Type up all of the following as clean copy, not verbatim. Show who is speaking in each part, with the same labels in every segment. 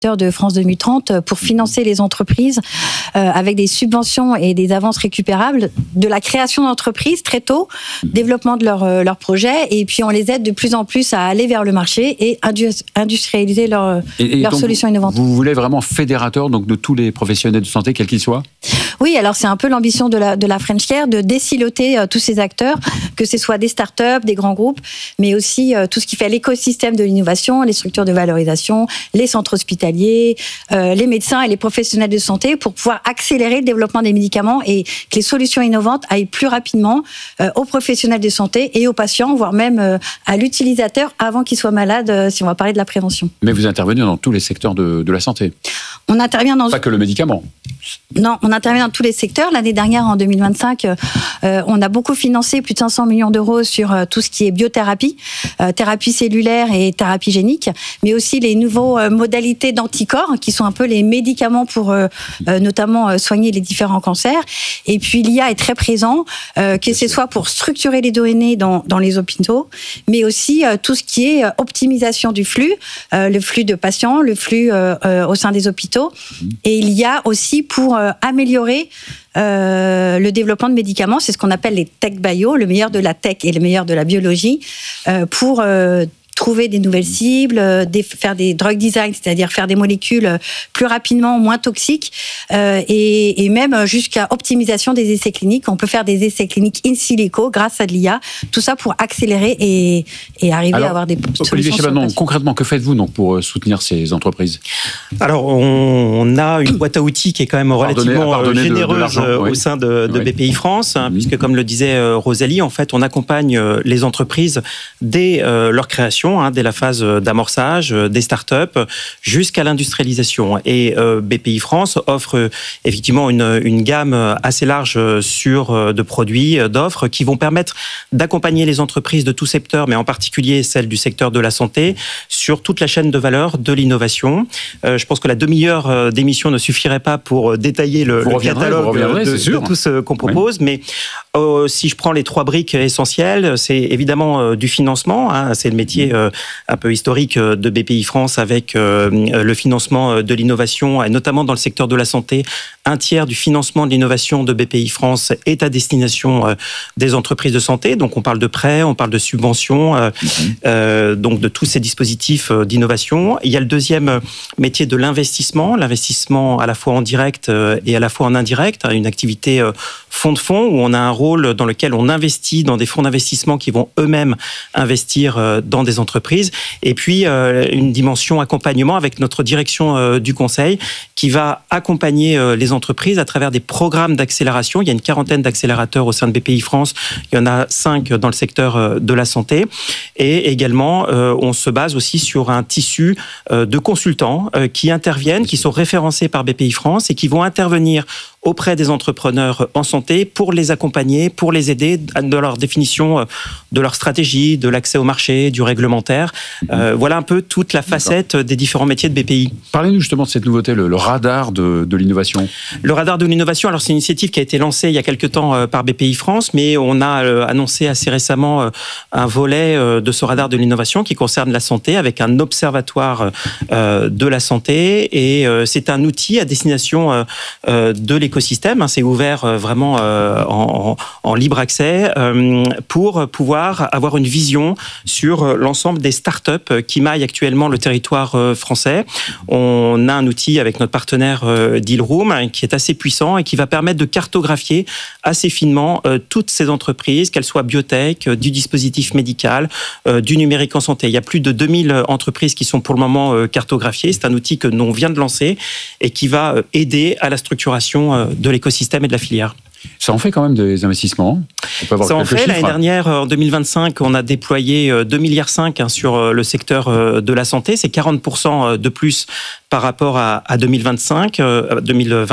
Speaker 1: de France 2030 pour financer les entreprises avec des subventions et des avances récupérables de la création d'entreprises très tôt, développement de leur projet, et puis on les aide de plus en plus à aller vers le marché et industrialiser leurs solutions innovantes.
Speaker 2: Vous voulez vraiment fédérateur donc, de tous les professionnels de santé, quels qu'ils soient ?
Speaker 1: Oui, alors c'est un peu l'ambition de la French Care, de désiloter tous ces acteurs, que ce soit des startups, des grands groupes, mais aussi tout ce qui fait l'écosystème de l'innovation, les structures de valorisation, les centres hospitaliers, les médecins et les professionnels de santé pour pouvoir accélérer le développement des médicaments et que les solutions innovantes aillent plus rapidement aux professionnels de santé et aux patients, voire même à l'utilisateur avant qu'il soit malade, si on va parler de la prévention.
Speaker 2: Mais vous intervenez dans tous les secteurs de la santé.
Speaker 1: On intervient dans...
Speaker 2: Pas que le médicament.
Speaker 1: Non, on intervient dans tous les secteurs. L'année dernière, en 2025, on a beaucoup financé, plus de 500 millions d'euros sur tout ce qui est biothérapie, thérapie cellulaire et thérapie génique, mais aussi les nouvelles modalités d'anticorps, qui sont un peu les médicaments pour notamment soigner les différents cancers. Et puis l'IA est très présent, que ce soit pour structurer les données dans les hôpitaux, mais aussi tout ce qui est optimisation du flux, le flux de patients, le flux au sein des hôpitaux. Et il y a aussi pour améliorer le développement de médicaments, c'est ce qu'on appelle les tech bio, le meilleur de la tech et le meilleur de la biologie, pour trouver des nouvelles cibles, faire des drug design, c'est-à-dire faire des molécules plus rapidement, moins toxiques, et même jusqu'à optimisation des essais cliniques. On peut faire des essais cliniques in silico grâce à de l'IA, tout ça pour accélérer et arriver à avoir des solutions.
Speaker 2: Olivier Chebanon, concrètement, que faites-vous donc pour soutenir ces entreprises ?
Speaker 3: Alors, on a une boîte à outils qui est quand même relativement généreuse au sein de BPI France, puisque comme le disait Rosalie, en fait, on accompagne les entreprises dès leur création, dès la phase d'amorçage, des startups, jusqu'à l'industrialisation. Et BPI France offre effectivement une gamme assez large de produits, d'offres qui vont permettre d'accompagner les entreprises de tout secteur, mais en particulier celles du secteur de la santé, sur toute la chaîne de valeur de l'innovation. Je pense que la demi-heure d'émission ne suffirait pas pour détailler le catalogue de tout ce qu'on propose, mais si je prends les 3 briques essentielles, c'est évidemment du financement, c'est le métier un peu historique de BPI France avec le financement de l'innovation, et notamment dans le secteur de la santé. 1/3 du financement de l'innovation de BPI France est à destination des entreprises de santé. Donc on parle de prêts, on parle de subventions, donc de tous ces dispositifs d'innovation. Il y a le deuxième métier de l'investissement à la fois en direct et à la fois en indirect, une activité fonds de fonds où on a un rôle dans lequel on investit dans des fonds d'investissement qui vont eux-mêmes investir dans des entreprises. Et puis une dimension accompagnement avec notre direction du conseil qui va accompagner les entreprises à travers des programmes d'accélération. Il y a une 40aine d'accélérateurs au sein de BPI France. Il y en a 5 dans le secteur de la santé. Et également, on se base aussi sur un tissu de consultants qui interviennent, qui sont référencés par BPI France et qui vont intervenir auprès des entrepreneurs en santé pour les accompagner, pour les aider dans leur définition de leur stratégie, de l'accès au marché, du réglementaire. Voilà un peu toute la facette des différents métiers de BPI.
Speaker 2: Parlez-nous justement de cette nouveauté, le radar de l'innovation.
Speaker 3: Le radar de l'innovation, alors c'est une initiative qui a été lancée il y a quelques temps par BPI France, mais on a annoncé assez récemment un volet de ce radar de l'innovation qui concerne la santé avec un observatoire de la santé, et c'est un outil à destination de l'écosystème. C'est ouvert vraiment en libre accès pour pouvoir avoir une vision sur l'ensemble des startups qui maillent actuellement le territoire français. On a un outil avec notre partenaire Dealroom qui est assez puissant et qui va permettre de cartographier assez finement toutes ces entreprises, qu'elles soient biotech, du dispositif médical, du numérique en santé. Il y a plus de 2000 entreprises qui sont pour le moment cartographiées. C'est un outil que l'on vient de lancer et qui va aider à la structuration de l'écosystème et de la filière.
Speaker 2: Ça en fait quand même des investissements.
Speaker 3: Ça en fait. L'année dernière, en 2025, on a déployé 2,5 milliards sur le secteur de la santé. C'est 40% de plus par rapport à 2024.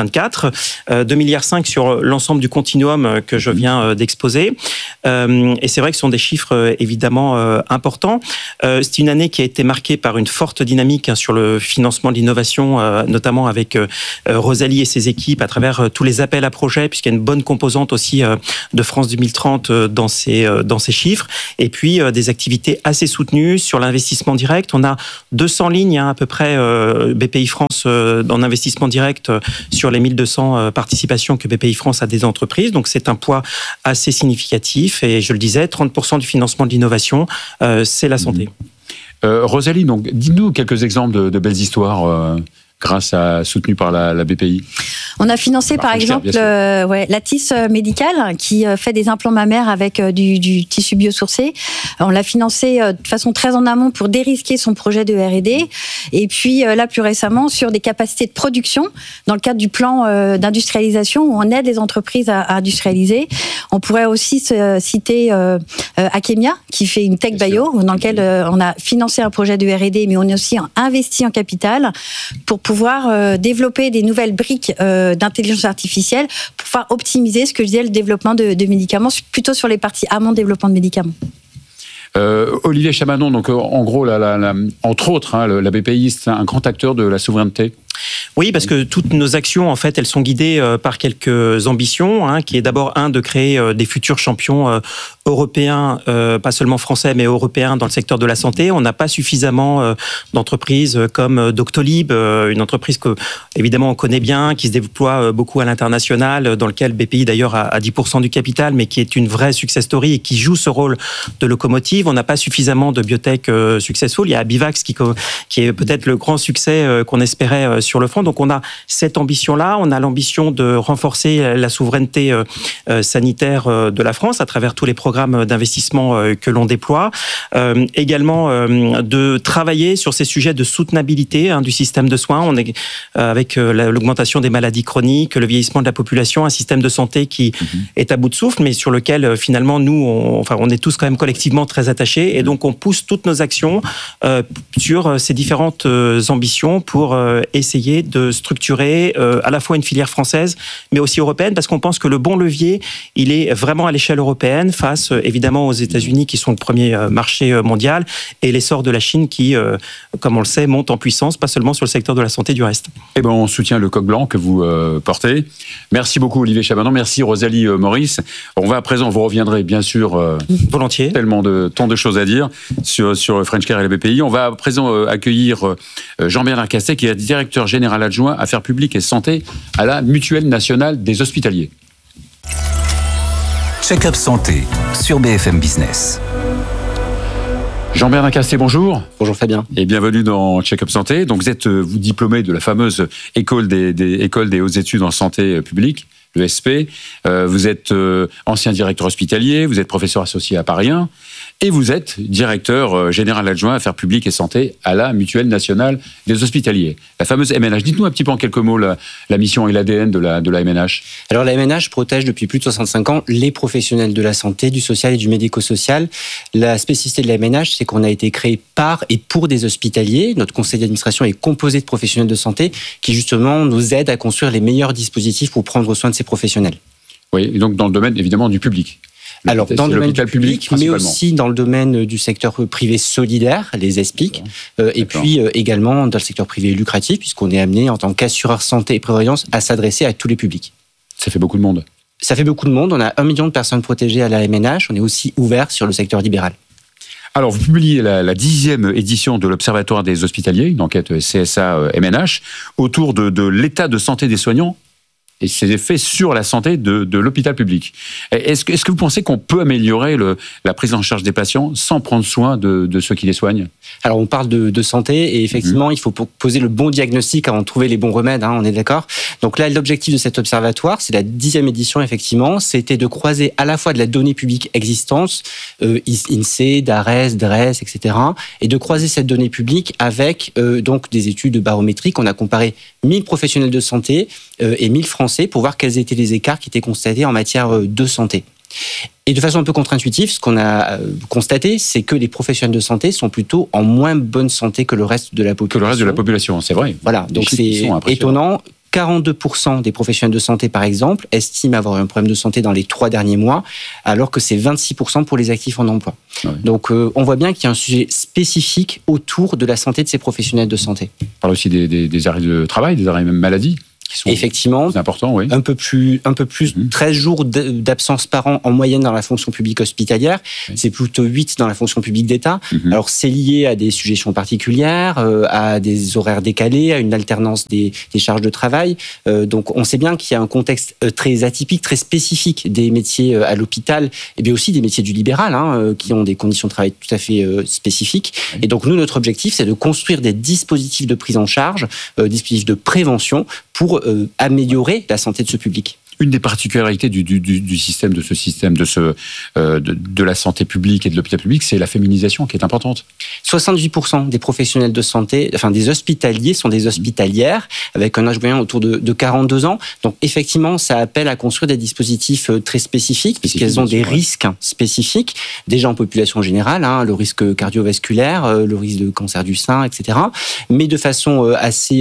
Speaker 3: 2,5 milliards sur l'ensemble du continuum que je viens d'exposer. Et c'est vrai que ce sont des chiffres évidemment importants. C'est une année qui a été marquée par une forte dynamique sur le financement de l'innovation, notamment avec Rosalie et ses équipes à travers tous les appels à projets, puisqu'il y a une bonne bonne composante aussi de France 2030 dans ces chiffres. Et puis des activités assez soutenues sur l'investissement direct. On a 200 lignes à peu près BPI France en investissement direct sur les 1200 participations que BPI France a des entreprises. Donc c'est un poids assez significatif. Et je le disais, 30% du financement de l'innovation, c'est la santé.
Speaker 2: Rosalie, donc, dis-nous quelques exemples de belles histoires soutenues par la BPI.
Speaker 1: On a financé par exemple Lattice Médical qui fait des implants mammaires avec du tissu biosourcé. On l'a financé de façon très en amont pour dérisquer son projet de R&D. Et puis là plus récemment sur des capacités de production dans le cadre du plan d'industrialisation où on aide les entreprises à industrialiser. On pourrait aussi citer Akemia qui fait une tech bio dans lequel on a financé un projet de R&D mais on a aussi investi en capital pour pouvoir développer des nouvelles briques d'intelligence artificielle pour pouvoir optimiser ce que je disais, le développement de médicaments, plutôt sur les parties amont développement de médicaments.
Speaker 2: Olivier Chamanon, donc en gros, entre autres, la BPI, c'est un grand acteur de la souveraineté.
Speaker 3: Oui, parce que toutes nos actions, en fait, elles sont guidées par quelques ambitions, qui est d'abord, de créer des futurs champions européens, pas seulement français, mais européens dans le secteur de la santé. On n'a pas suffisamment d'entreprises comme Doctolib, une entreprise que, évidemment, on connaît bien, qui se déploie beaucoup à l'international, dans lequel BPI, d'ailleurs, a 10% du capital, mais qui est une vraie success story et qui joue ce rôle de locomotive. On n'a pas suffisamment de biotech successful. Il y a Abivax qui est peut-être le grand succès qu'on espérait sur le front. Donc on a cette ambition-là, on a l'ambition de renforcer la souveraineté sanitaire de la France à travers tous les programmes d'investissement que l'on déploie. Également de travailler sur ces sujets de soutenabilité du système de soins. On est avec l'augmentation des maladies chroniques, le vieillissement de la population, un système de santé qui est à bout de souffle, mais sur lequel finalement nous, on est tous quand même collectivement très attachés et donc on pousse toutes nos actions sur ces différentes ambitions pour essayer de structurer à la fois une filière française, mais aussi européenne, parce qu'on pense que le bon levier, il est vraiment à l'échelle européenne, face évidemment aux États-Unis qui sont le premier marché mondial, et l'essor de la Chine qui, comme on le sait, monte en puissance, pas seulement sur le secteur de la santé du reste.
Speaker 2: Eh ben, on soutient le coq blanc que vous portez. Merci beaucoup Olivier Chamanon, merci Rosalie Maurice. On va à présent, vous reviendrez bien sûr
Speaker 3: volontiers.
Speaker 2: Tant de choses à dire sur French Care et la BPI. On va à présent accueillir Jean-Bernard Castet, qui est directeur général adjoint Affaires publiques et santé à la Mutuelle nationale des hospitaliers.
Speaker 4: Check-up santé sur BFM Business.
Speaker 2: Jean-Bernard Castet, bonjour.
Speaker 5: Bonjour Fabien.
Speaker 2: Et bienvenue dans Check-up santé. Donc vous êtes diplômé de la fameuse école des hautes études en santé publique, l'ESP. Vous êtes ancien directeur hospitalier, vous êtes professeur associé à Paris 1. Et vous êtes directeur général adjoint Affaires publiques et santé à la Mutuelle nationale des hospitaliers, la fameuse MNH. Dites-nous un petit peu en quelques mots la mission et l'ADN de la MNH.
Speaker 5: Alors la MNH protège depuis plus de 65 ans les professionnels de la santé, du social et du médico-social. La spécificité de la MNH, c'est qu'on a été créé par et pour des hospitaliers. Notre conseil d'administration est composé de professionnels de santé qui justement nous aident à construire les meilleurs dispositifs pour prendre soin de ces professionnels.
Speaker 2: Oui, et donc dans le domaine évidemment du public.
Speaker 5: Alors, dans le domaine du public, mais aussi dans le domaine du secteur privé solidaire, les ESPIC, et puis également dans le secteur privé lucratif, puisqu'on est amené, en tant qu'assureur santé et prévoyance, à s'adresser à tous les publics.
Speaker 2: Ça fait beaucoup de monde.
Speaker 5: Ça fait beaucoup de monde. On a 1 million de personnes protégées à la MNH. On est aussi ouvert sur le secteur libéral.
Speaker 2: Alors, vous publiez la 10e édition de l'Observatoire des hospitaliers, une enquête CSA-MNH, autour de l'état de santé des soignants et ses effets sur la santé de l'hôpital public. Est-ce que vous pensez qu'on peut améliorer la prise en charge des patients sans prendre soin de ceux qui les soignent ?
Speaker 5: Alors, on parle de santé et effectivement, il faut poser le bon diagnostic avant de trouver les bons remèdes, on est d'accord ? Donc là, l'objectif de cet observatoire, c'est la 10e édition, effectivement, c'était de croiser à la fois de la donnée publique existante, INSEE, DARES, DRES, etc., et de croiser cette donnée publique avec donc des études barométriques. On a comparé 1000 professionnels de santé et 1000 Français pour voir quels étaient les écarts qui étaient constatés en matière de santé. Et de façon un peu contre-intuitive, ce qu'on a constaté, c'est que les professionnels de santé sont plutôt en moins bonne santé que le reste de la population.
Speaker 2: Que le reste de la population, c'est vrai.
Speaker 5: Voilà, donc c'est étonnant. 42% des professionnels de santé, par exemple, estiment avoir un problème de santé dans les 3 derniers mois, alors que c'est 26% pour les actifs en emploi. Ouais. Donc, on voit bien qu'il y a un sujet spécifique autour de la santé de ces professionnels de santé.
Speaker 2: On parle aussi des arrêts de travail, des arrêts maladie.
Speaker 5: Effectivement,
Speaker 2: c'est important, oui.
Speaker 5: un peu plus 13 jours d'absence par an en moyenne dans la fonction publique hospitalière. Oui. C'est plutôt 8 dans la fonction publique d'État. Alors, c'est lié à des suggestions particulières, à des horaires décalés, à une alternance des charges de travail. Donc, on sait bien qu'il y a un contexte très atypique, très spécifique des métiers à l'hôpital, et bien aussi des métiers du libéral, qui ont des conditions de travail tout à fait spécifiques. Oui. Et donc, nous, notre objectif, c'est de construire des dispositifs de prise en charge, dispositifs de prévention pour améliorer la santé de ce public.
Speaker 2: Une des particularités du système, de la santé publique et de l'hôpital public, c'est la féminisation qui est importante.
Speaker 5: 78% des professionnels de santé, enfin des hospitaliers, sont des hospitalières, avec un âge moyen autour de 42 ans. Donc effectivement, ça appelle à construire des dispositifs très spécifiques, puisqu'elles ont des risques spécifiques, déjà en population générale, le risque cardiovasculaire, le risque de cancer du sein, etc. Mais de façon assez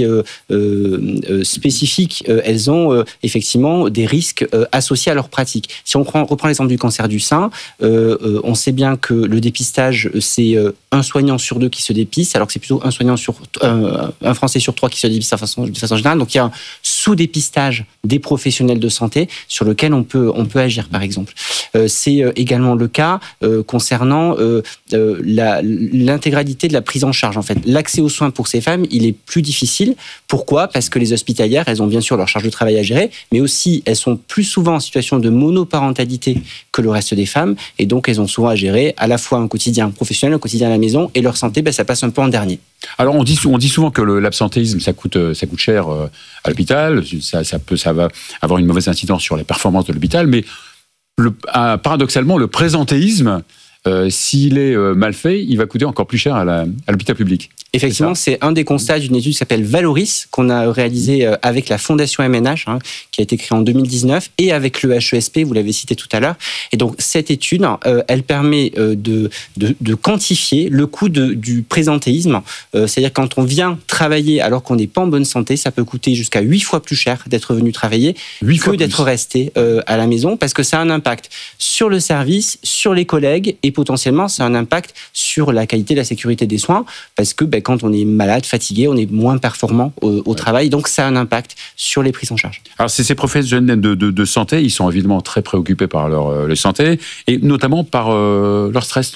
Speaker 5: spécifique, elles ont effectivement des risques associés à leur pratique. Si on reprend l'exemple du cancer du sein, on sait bien que le dépistage, c'est un soignant sur 2 qui se dépiste, alors que c'est plutôt un Français sur 3 qui se dépiste de façon générale. Donc il y a un sous-dépistage des professionnels de santé sur lequel on peut agir, par exemple. C'est également le cas concernant l'intégralité de la prise en charge. En fait, l'accès aux soins pour ces femmes, il est plus difficile. Pourquoi ? Parce que les hospitalières, elles ont bien sûr leur charge de travail à gérer, mais aussi elles sont plus souvent en situation de monoparentalité que le reste des femmes, et donc elles ont souvent à gérer à la fois un quotidien professionnel, un quotidien à la maison, et leur santé, ça passe un peu en dernier.
Speaker 2: Alors on dit souvent que l'absentéisme, ça coûte cher à l'hôpital, ça va avoir une mauvaise incidence sur les performances de l'hôpital, mais paradoxalement, le présentéisme, s'il est mal fait, il va coûter encore plus cher à l'hôpital public.
Speaker 5: Effectivement, c'est un des constats d'une étude qui s'appelle Valoris, qu'on a réalisée avec la Fondation MNH, qui a été créée en 2019, et avec le HESP, vous l'avez cité tout à l'heure. Et donc, cette étude, elle permet de quantifier le coût du présentéisme. C'est-à-dire, quand on vient travailler alors qu'on n'est pas en bonne santé, ça peut coûter jusqu'à 8 fois plus cher d'être venu travailler que d'être resté à la maison, parce que ça a un impact sur le service, sur les collègues, et potentiellement, ça a un impact sur la qualité de la sécurité des soins, parce que quand on est malade, fatigué, on est moins performant au travail, donc ça a un impact sur les prises en charge. Alors
Speaker 2: ces professionnels de santé, ils sont évidemment très préoccupés par leur santé, et notamment par leur stress,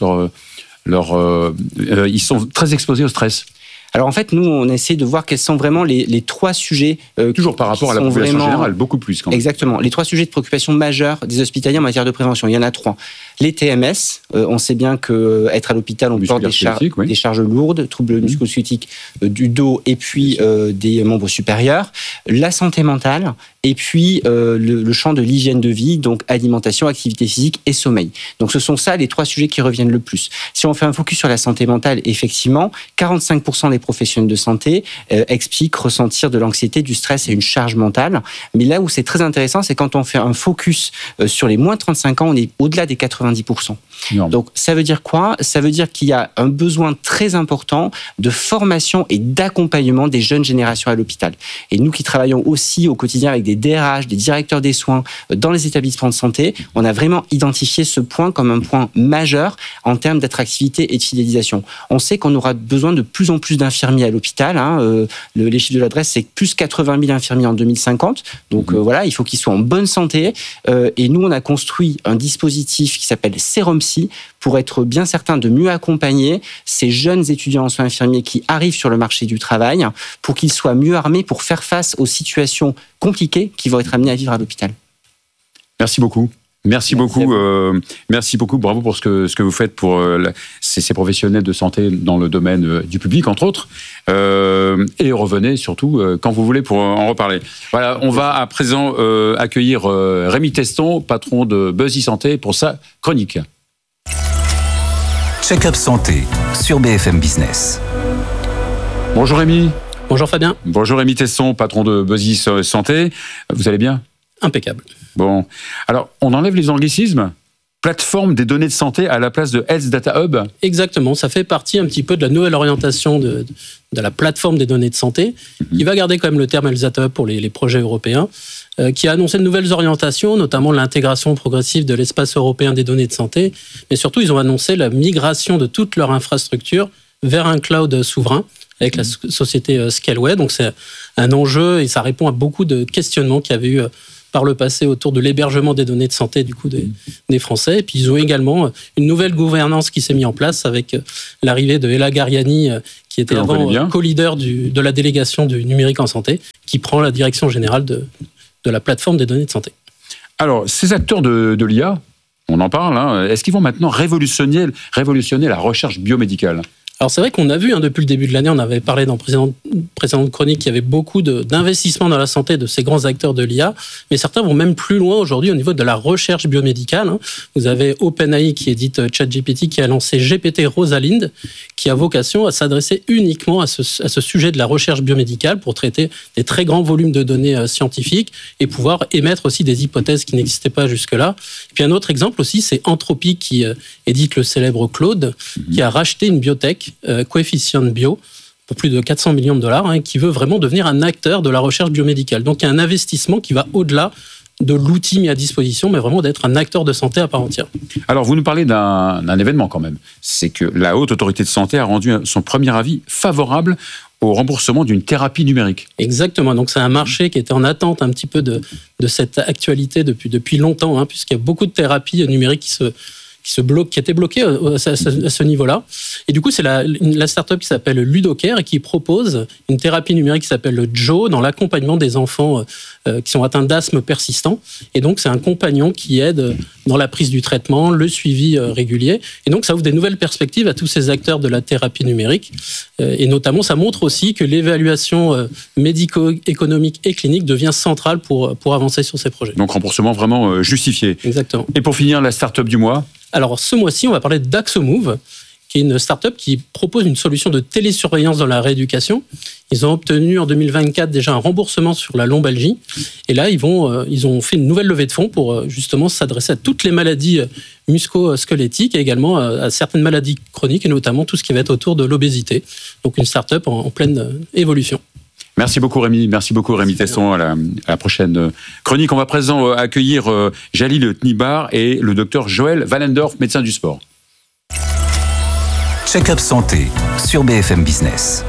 Speaker 2: ils sont très exposés au stress.
Speaker 5: Alors en fait, nous, on essaie de voir quels sont vraiment les 3 sujets...
Speaker 2: Toujours par rapport à la population générale, beaucoup plus quand même.
Speaker 5: Exactement. Les 3 sujets de préoccupation majeure des hospitaliers en matière de prévention. Il y en a 3. Les TMS, on sait bien qu'être à l'hôpital, on porte des charges lourdes, troubles musculo-squelettiques du dos et puis des membres supérieurs. La santé mentale et puis le champ de l'hygiène de vie, donc alimentation, activité physique et sommeil. Donc ce sont ça les 3 sujets qui reviennent le plus. Si on fait un focus sur la santé mentale, effectivement, 45% des professionnels de santé expliquent ressentir de l'anxiété, du stress et une charge mentale. Mais là où c'est très intéressant, c'est quand on fait un focus sur les moins de 35 ans, on est au-delà des 90%. Donc ça veut dire quoi ? Ça veut dire qu'il y a un besoin très important de formation et d'accompagnement des jeunes générations à l'hôpital. Et nous qui travaillons aussi au quotidien avec des DRH, des directeurs des soins dans les établissements de santé, on a vraiment identifié ce point comme un point majeur en termes d'attractivité et de fidélisation. On sait qu'on aura besoin de plus en plus d'infirmiers à l'hôpital. Les chiffres de l'adresse, c'est plus 80 000 infirmiers en 2050. Donc voilà, il faut qu'ils soient en bonne santé. Et nous, on a construit un dispositif qui s'appelle Sérumpsy pour être bien certain de mieux accompagner ces jeunes étudiants en soins infirmiers qui arrivent sur le marché du travail pour qu'ils soient mieux armés pour faire face aux situations compliquées qu'ils vont être amenés à vivre à l'hôpital.
Speaker 2: Merci beaucoup. Merci beaucoup. Bravo pour ce que vous faites pour ces professionnels de santé dans le domaine du public, entre autres. Et revenez surtout quand vous voulez pour en reparler. Voilà, on va à présent accueillir Rémi Teston, patron de Buzz e-Santé, pour sa chronique.
Speaker 4: Check-up santé sur BFM Business.
Speaker 2: Bonjour Rémi.
Speaker 6: Bonjour Fabien.
Speaker 2: Bonjour Rémi Teston, patron de Buzz e-Santé. Vous allez bien ?
Speaker 6: Impeccable.
Speaker 2: Bon, alors on enlève les anglicismes. Plateforme des données de santé à la place de Health Data Hub.
Speaker 6: Exactement, ça fait partie un petit peu de la nouvelle orientation de la plateforme des données de santé, qui va garder quand même le terme Health Data Hub pour les projets européens, qui a annoncé de nouvelles orientations, notamment l'intégration progressive de l'espace européen des données de santé, mais surtout ils ont annoncé la migration de toute leur infrastructure vers un cloud souverain, avec la société Scaleway. Donc c'est un enjeu et ça répond à beaucoup de questionnements qu'il y avait eu par le passé autour de l'hébergement des données de santé du coup des Français. Et puis ils ont également une nouvelle gouvernance qui s'est mise en place avec l'arrivée de Ella Gariani, qui était avant co-leader de la délégation du numérique en santé, qui prend la direction générale de la plateforme des données de santé.
Speaker 2: Alors, ces acteurs de l'IA, on en parle, hein, est-ce qu'ils vont maintenant révolutionner la recherche biomédicale ?
Speaker 6: Alors c'est vrai qu'on a vu depuis le début de l'année, on avait parlé dans précédente chronique, qu'il y avait beaucoup d'investissements dans la santé de ces grands acteurs de l'IA, mais certains vont même plus loin aujourd'hui au niveau de la recherche biomédicale. Vous avez OpenAI qui édite ChatGPT, qui a lancé GPT Rosalind, qui a vocation à s'adresser uniquement à ce sujet de la recherche biomédicale pour traiter des très grands volumes de données scientifiques et pouvoir émettre aussi des hypothèses qui n'existaient pas jusque-là. Et puis un autre exemple aussi, c'est Anthropic qui édite le célèbre Claude, qui a racheté une biotech, Coefficient Bio, pour plus de 400 millions de dollars, qui veut vraiment devenir un acteur de la recherche biomédicale. Donc il y a un investissement qui va au-delà de l'outil mis à disposition, mais vraiment d'être un acteur de santé à part entière.
Speaker 2: Alors, vous nous parlez d'un événement quand même. C'est que la Haute Autorité de Santé a rendu son premier avis favorable au remboursement d'une thérapie numérique.
Speaker 6: Exactement. Donc, c'est un marché qui était en attente un petit peu de cette actualité depuis longtemps, puisqu'il y a beaucoup de thérapies numériques qui étaient bloquées à ce niveau-là. Et du coup, c'est la start-up qui s'appelle Ludocare et qui propose une thérapie numérique qui s'appelle Joe dans l'accompagnement des enfants qui sont atteints d'asthme persistant. Et donc, c'est un compagnon qui aide dans la prise du traitement, le suivi régulier. Et donc, ça ouvre des nouvelles perspectives à tous ces acteurs de la thérapie numérique. Et notamment, ça montre aussi que l'évaluation médico-économique et clinique devient centrale pour avancer sur ces projets.
Speaker 2: Donc, remboursement vraiment justifié.
Speaker 6: Exactement.
Speaker 2: Et pour finir, la start-up du mois ?
Speaker 6: Alors, ce mois-ci, on va parler d'Axomove, qui est une start-up qui propose une solution de télésurveillance dans la rééducation. Ils ont obtenu en 2024 déjà un remboursement sur la lombalgie. Et là, ils ont fait une nouvelle levée de fonds pour justement s'adresser à toutes les maladies musco-squelettiques et également à certaines maladies chroniques, et notamment tout ce qui va être autour de l'obésité. Donc, une start-up en pleine évolution.
Speaker 2: Merci beaucoup Rémi Tesson. À la prochaine chronique. On va présent accueillir Jalil Tnibar et le docteur Joël Wallendorf, médecin du sport.
Speaker 4: Check-up santé sur BFM Business.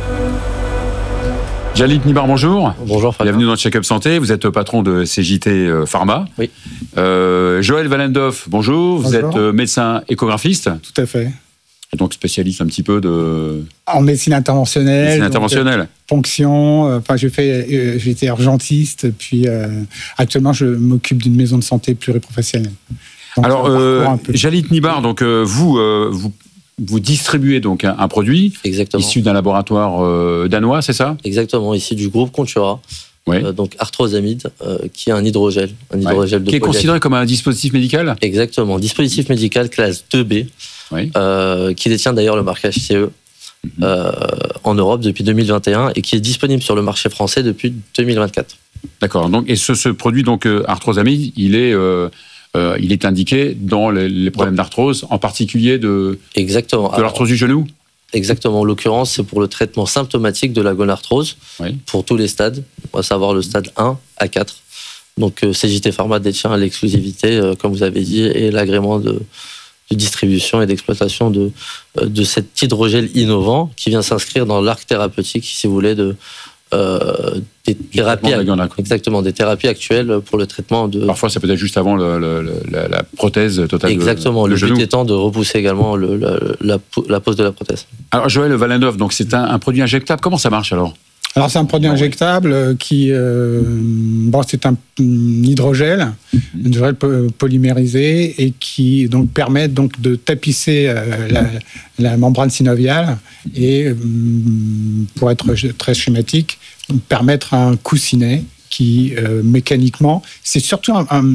Speaker 2: Jalil Tnibar, bonjour.
Speaker 7: Bonjour Fabien.
Speaker 2: Bienvenue dans Check-up santé. Vous êtes patron de CJT Pharma.
Speaker 7: Oui.
Speaker 2: Joël Wallendorf, bonjour. Vous êtes médecin échographiste.
Speaker 8: Tout à fait.
Speaker 2: Et donc spécialiste un petit peu
Speaker 8: en médecine interventionnelle. Ponction. J'ai été urgentiste. Puis actuellement, je m'occupe d'une maison de santé pluriprofessionnelle. Donc,
Speaker 2: alors, Jalil Tnibar, donc vous distribuez donc un produit issu d'un laboratoire danois, c'est ça ?
Speaker 7: Exactement, ici du groupe Contura.
Speaker 2: Oui.
Speaker 7: Donc arthrosamide, qui est un hydrogel de polyalcool.
Speaker 2: Qui est considéré comme un dispositif médical ?
Speaker 7: Exactement, dispositif médical classe 2B, qui détient d'ailleurs le marquage CE en Europe depuis 2021 et qui est disponible sur le marché français depuis 2024.
Speaker 2: D'accord. Donc, et ce produit, donc arthrosamide, il est indiqué dans les problèmes d'arthrose, en particulier de l'arthrose du genou ?
Speaker 7: Exactement. En l'occurrence, c'est pour le traitement symptomatique de la gonarthrose, pour tous les stades, à savoir le stade 1 à 4. Donc, CJT Pharma détient l'exclusivité, comme vous avez dit, et l'agrément de distribution et d'exploitation de cet hydrogel innovant qui vient s'inscrire dans l'arc thérapeutique, si vous voulez, des thérapies, des thérapies actuelles pour le traitement de...
Speaker 2: Parfois, ça peut être juste avant la prothèse totale.
Speaker 7: Exactement. Le but étant de repousser également la pose de la prothèse.
Speaker 2: Alors, Joël Wallendorf, donc c'est un produit injectable. Comment ça marche alors ?
Speaker 8: Alors, c'est un produit injectable qui... c'est un hydrogel polymérisé et qui donc, permet donc, de tapisser la membrane synoviale et, pour être très schématique, permettre un coussinet qui, mécaniquement, c'est surtout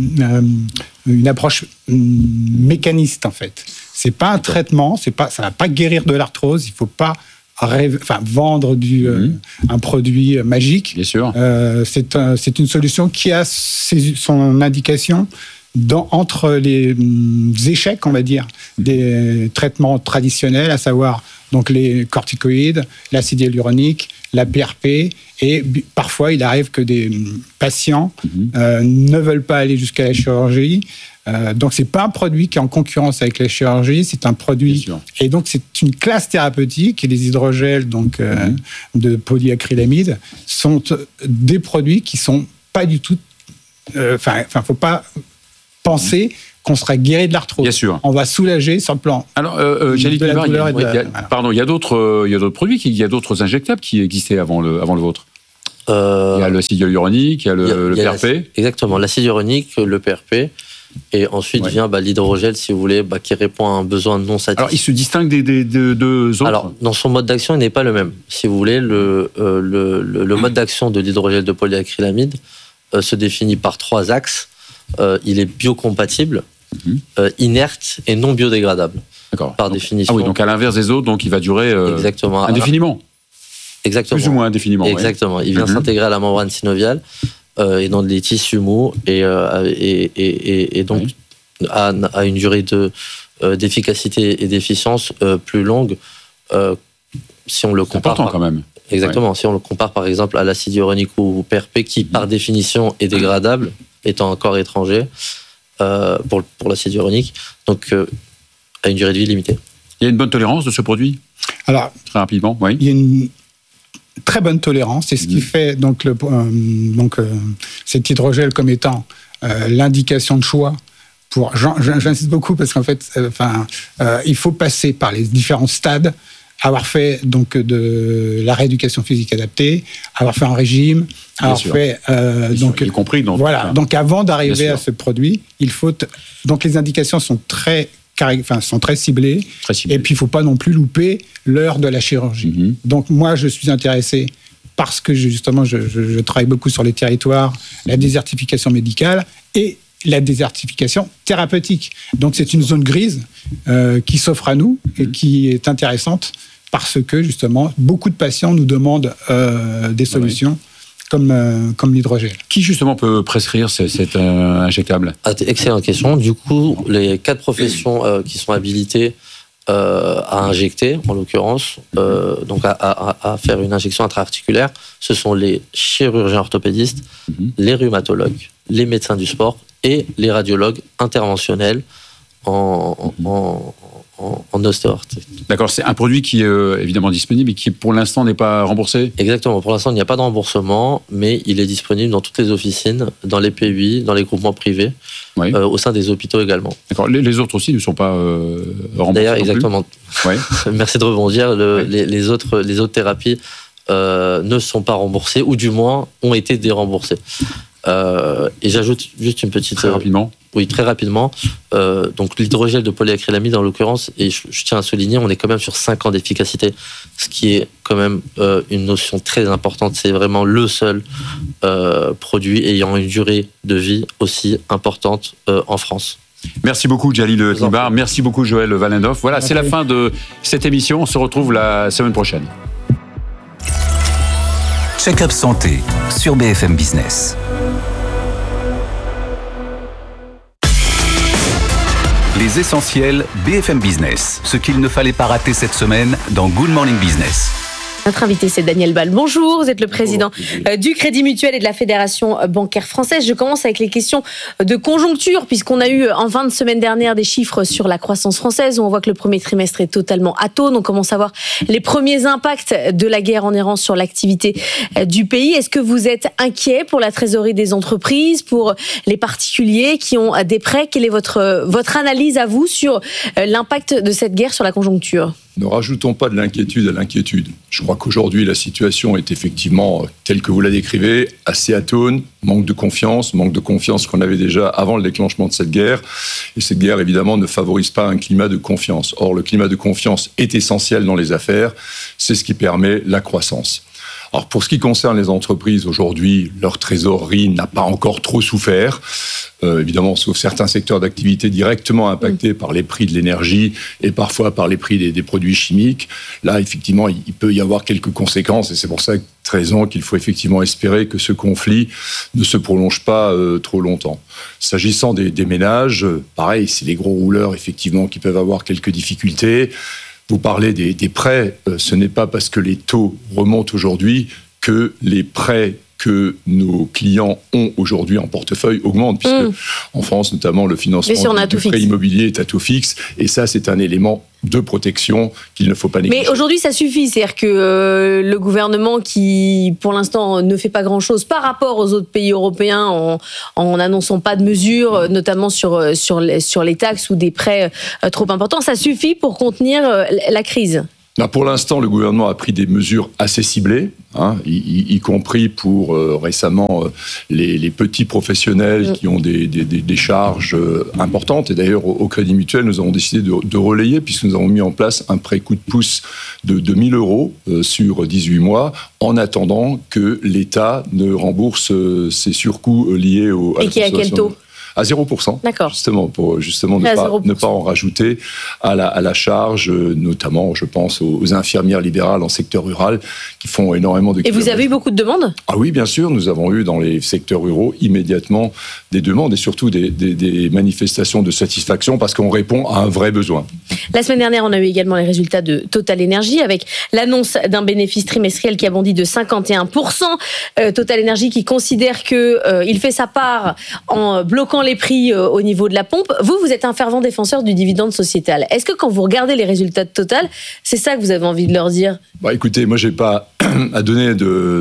Speaker 8: une approche mécaniste, en fait. C'est pas un traitement, ça va pas guérir de l'arthrose, il faut pas vendre un produit magique.
Speaker 2: Bien sûr.
Speaker 8: C'est une solution qui a son indication entre les échecs, on va dire, des traitements traditionnels, à savoir donc les corticoïdes, l'acide hyaluronique, la PRP, et parfois il arrive que des patients ne veulent pas aller jusqu'à la chirurgie. Donc c'est pas un produit qui est en concurrence avec la chirurgie, c'est un produit, et donc c'est une classe thérapeutique, et les hydrogels donc de polyacrylamide sont des produits qui sont pas du tout, faut pas penser qu'on sera guéri de l'arthrose.
Speaker 2: Bien sûr.
Speaker 8: On va soulager sur le plan.
Speaker 2: Alors,
Speaker 8: de la douleur
Speaker 2: pardon, il y a d'autres produits, il y a d'autres injectables qui existaient avant le vôtre. Il y a l'acide hyaluronique, il y a le PRP.
Speaker 7: Exactement, l'acide hyaluronique, le PRP. Et ensuite vient l'hydrogel, si vous voulez, qui répond à un besoin non satisfait.
Speaker 2: Alors, il se distingue des deux autres.
Speaker 7: Alors, dans son mode d'action, il n'est pas le même. Si vous voulez, le mode d'action de l'hydrogel de polyacrylamide se définit par 3 axes. Il est biocompatible, inerte et non biodégradable.
Speaker 2: D'accord.
Speaker 7: Par définition.
Speaker 2: Ah oui, donc à l'inverse des autres, donc il va durer indéfiniment.
Speaker 7: Exactement.
Speaker 2: Plus ou moins indéfiniment.
Speaker 7: Exactement. Ouais. Il vient s'intégrer à la membrane synoviale et dans les tissus mous et donc a une durée d'efficacité et d'efficience plus longue si on le compare.
Speaker 2: C'est important quand même.
Speaker 7: Exactement. Si on le compare par exemple à l'acide hyaluronique ou PRP qui par définition est dégradable étant un corps étranger pour l'acide hyaluronique, donc à une durée de vie limitée.
Speaker 2: Il y a une bonne tolérance de ce produit ?
Speaker 8: Alors,
Speaker 2: très rapidement, oui.
Speaker 8: Il y a une très bonne tolérance, c'est ce qui fait donc cet hydrogel comme étant l'indication de choix. J'insiste beaucoup parce qu'en fait, il faut passer par les différents stades, avoir fait donc de la rééducation physique adaptée, avoir fait un régime, avoir fait
Speaker 2: y compris dans
Speaker 8: donc avant d'arriver à ce produit, il faut donc les indications sont très ciblées. Et puis il ne faut pas non plus louper l'heure de la chirurgie. Donc moi je suis intéressé parce que justement je travaille beaucoup sur les territoires, la désertification médicale et la désertification thérapeutique. Donc c'est une zone grise qui s'offre à nous et qui est intéressante parce que justement beaucoup de patients nous demandent des solutions comme l'hydrogel.
Speaker 2: Qui justement peut prescrire cet injectable ?
Speaker 7: Excellente question. Du coup, les 4 professions qui sont habilitées à injecter, en l'occurrence, donc à faire une injection intra-articulaire, ce sont les chirurgiens orthopédistes, les rhumatologues, les médecins du sport et les radiologues interventionnels en ostéoarthrie.
Speaker 2: D'accord, c'est un produit qui est évidemment disponible et qui pour l'instant n'est pas remboursé ?
Speaker 7: Exactement, pour l'instant il n'y a pas de remboursement, mais il est disponible dans toutes les officines, dans les PUI, dans les groupements privés, au sein des hôpitaux également.
Speaker 2: D'accord, les autres aussi ne sont pas remboursés.
Speaker 7: D'ailleurs, exactement. Merci de rebondir, les autres thérapies ne sont pas remboursées, ou du moins ont été déremboursées. Et j'ajoute juste une petite...
Speaker 2: Très rapidement.
Speaker 7: Oui, très rapidement. Donc l'hydrogel de polyacrylamide, en l'occurrence, et je tiens à souligner, on est quand même sur 5 ans d'efficacité, ce qui est quand même une notion très importante. C'est vraiment le seul produit ayant une durée de vie aussi importante en France.
Speaker 2: Merci beaucoup Djalil Knibar, merci beaucoup Joël Walendorf. Voilà, c'est la fin de cette émission. On se retrouve la semaine prochaine.
Speaker 4: Check-up santé sur BFM Business. Les essentiels BFM Business. Ce qu'il ne fallait pas rater cette semaine dans Good Morning Business.
Speaker 9: Notre invité, c'est Daniel Ball. Bonjour, vous êtes le président du Crédit Mutuel et de la Fédération bancaire française. Je commence avec les questions de conjoncture, puisqu'on a eu en fin de semaine dernière des chiffres sur la croissance française, où on voit que le premier trimestre est totalement atone. On commence à voir les premiers impacts de la guerre en Iran sur l'activité du pays. Est-ce que vous êtes inquiet pour la trésorerie des entreprises, pour les particuliers qui ont des prêts ? Quelle est votre analyse à vous sur l'impact de cette guerre sur la conjoncture ?
Speaker 10: Ne rajoutons pas de l'inquiétude à l'inquiétude. Je crois qu'aujourd'hui, la situation est effectivement, telle que vous la décrivez, assez atone, manque de confiance qu'on avait déjà avant le déclenchement de cette guerre. Et cette guerre, évidemment, ne favorise pas un climat de confiance. Or, le climat de confiance est essentiel dans les affaires. C'est ce qui permet la croissance. Alors pour ce qui concerne les entreprises, aujourd'hui, leur trésorerie n'a pas encore trop souffert. Évidemment, sauf certains secteurs d'activité directement impactés par les prix de l'énergie et parfois par les prix des produits chimiques. Là, effectivement, il peut y avoir quelques conséquences et c'est pour ça que raison qu'il faut effectivement espérer que ce conflit ne se prolonge pas trop longtemps. S'agissant des ménages, pareil, c'est les gros rouleurs effectivement qui peuvent avoir quelques difficultés. Vous parlez des prêts, ce n'est pas parce que les taux remontent aujourd'hui que les prêts que nos clients ont aujourd'hui en portefeuille augmente, puisque en France, notamment, le financement du prêt immobilier est à taux fixe, et ça, c'est un élément de protection qu'il ne faut pas négliger.
Speaker 9: Mais aujourd'hui, ça suffit, c'est-à-dire que le gouvernement qui, pour l'instant, ne fait pas grand-chose par rapport aux autres pays européens en n'annonçant pas de mesures, notamment sur les taxes ou des prêts trop importants, ça suffit pour contenir la crise.
Speaker 10: Pour l'instant, le gouvernement a pris des mesures assez ciblées, y compris pour récemment les petits professionnels qui ont des charges importantes. Et d'ailleurs, au Crédit Mutuel, nous avons décidé de relayer, puisque nous avons mis en place un prêt coup de pouce de 2 000 euros sur 18 mois, en attendant que l'État ne rembourse ses surcoûts liés à
Speaker 9: et qui est à quel taux ?
Speaker 10: À 0%,
Speaker 9: d'accord.
Speaker 10: Pour ne pas en rajouter à la charge, notamment, je pense, aux infirmières libérales en secteur rural qui font énormément de...
Speaker 9: Et vous avez eu beaucoup de demandes ?
Speaker 10: Ah oui, bien sûr, nous avons eu dans les secteurs ruraux immédiatement des demandes et surtout des manifestations de satisfaction parce qu'on répond à un vrai besoin.
Speaker 9: La semaine dernière, on a eu également les résultats de Total Energy avec l'annonce d'un bénéfice trimestriel qui a bondi de 51%. Total Energy qui considère qu'il fait sa part en bloquant les prix au niveau de la pompe. Vous êtes un fervent défenseur du dividende sociétal. Est-ce que quand vous regardez les résultats de Total, c'est ça que vous avez envie de leur dire ?
Speaker 10: Écoutez, moi, je n'ai pas à donner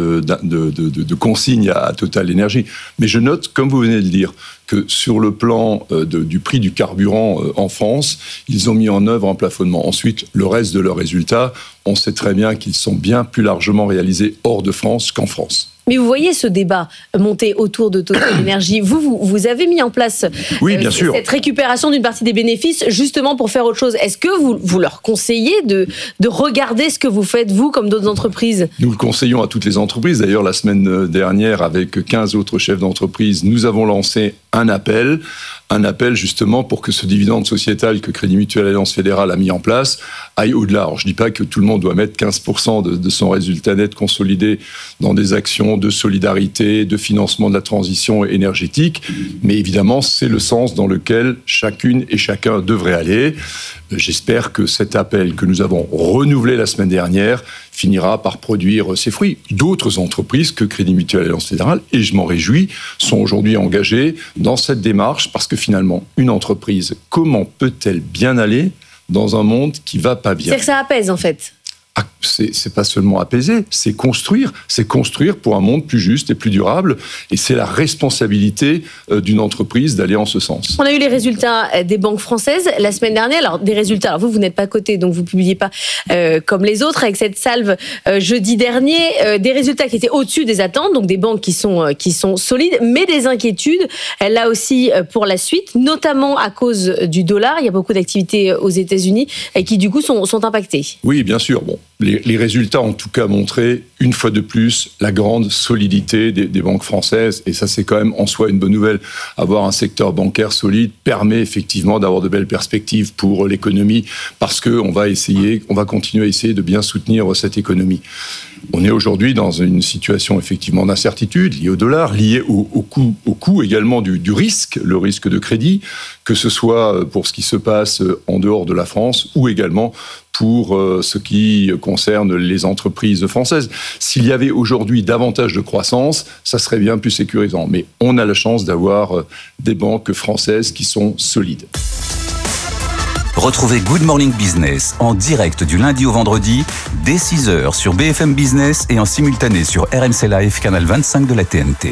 Speaker 10: de consignes à Total Energy, mais je note, comme vous venez de le dire, que sur le plan du prix du carburant en France, ils ont mis en œuvre un plafonnement. Ensuite, le reste de leurs résultats, on sait très bien qu'ils sont bien plus largement réalisés hors de France qu'en France.
Speaker 9: Mais vous voyez ce débat monter autour de Total Energy. Vous avez mis en place cette récupération d'une partie des bénéfices justement pour faire autre chose. Est-ce que vous leur conseillez de regarder ce que vous faites, vous, comme d'autres entreprises ?
Speaker 10: Nous le conseillons à toutes les entreprises. D'ailleurs, la semaine dernière, avec 15 autres chefs d'entreprise, nous avons lancé un appel justement pour que ce dividende sociétal que Crédit Mutuel Alliance Fédérale a mis en place aille au-delà. Alors, je ne dis pas que tout le monde doit mettre 15% de son résultat net consolidé dans des actions de solidarité, de financement de la transition énergétique, mais évidemment, c'est le sens dans lequel chacune et chacun devrait aller. J'espère que cet appel que nous avons renouvelé la semaine dernière finira par produire ses fruits. D'autres entreprises que Crédit Mutuel Alliance Fédérale, et je m'en réjouis, sont aujourd'hui engagées dans cette démarche parce que finalement, une entreprise, comment peut-elle bien aller dans un monde qui va pas bien ?
Speaker 9: C'est que ça apaise en fait.
Speaker 10: C'est pas seulement apaiser, c'est construire pour un monde plus juste et plus durable, et c'est la responsabilité d'une entreprise d'aller en ce sens.
Speaker 9: On a eu les résultats des banques françaises la semaine dernière. Alors des résultats, alors vous n'êtes pas coté, donc vous publiez pas comme les autres avec cette salve jeudi dernier, des résultats qui étaient au-dessus des attentes, donc des banques qui sont solides, mais des inquiétudes là aussi pour la suite, notamment à cause du dollar. Il y a beaucoup d'activités aux États-Unis et qui du coup sont impactées.
Speaker 10: Oui, bien sûr. Bon. Les résultats ont en tout cas montré, une fois de plus, la grande solidité des banques françaises. Et ça, c'est quand même en soi une bonne nouvelle. Avoir un secteur bancaire solide permet effectivement d'avoir de belles perspectives pour l'économie parce qu'on va continuer à essayer de bien soutenir cette économie. On est aujourd'hui dans une situation effectivement d'incertitude liée au dollar, liée au coût également du risque, le risque de crédit, que ce soit pour ce qui se passe en dehors de la France ou également pour ce qui concerne les entreprises françaises. S'il y avait aujourd'hui davantage de croissance, ça serait bien plus sécurisant. Mais on a la chance d'avoir des banques françaises qui sont solides.
Speaker 4: Retrouvez Good Morning Business en direct du lundi au vendredi, dès 6h sur BFM Business et en simultané sur RMC Live, canal 25 de la TNT.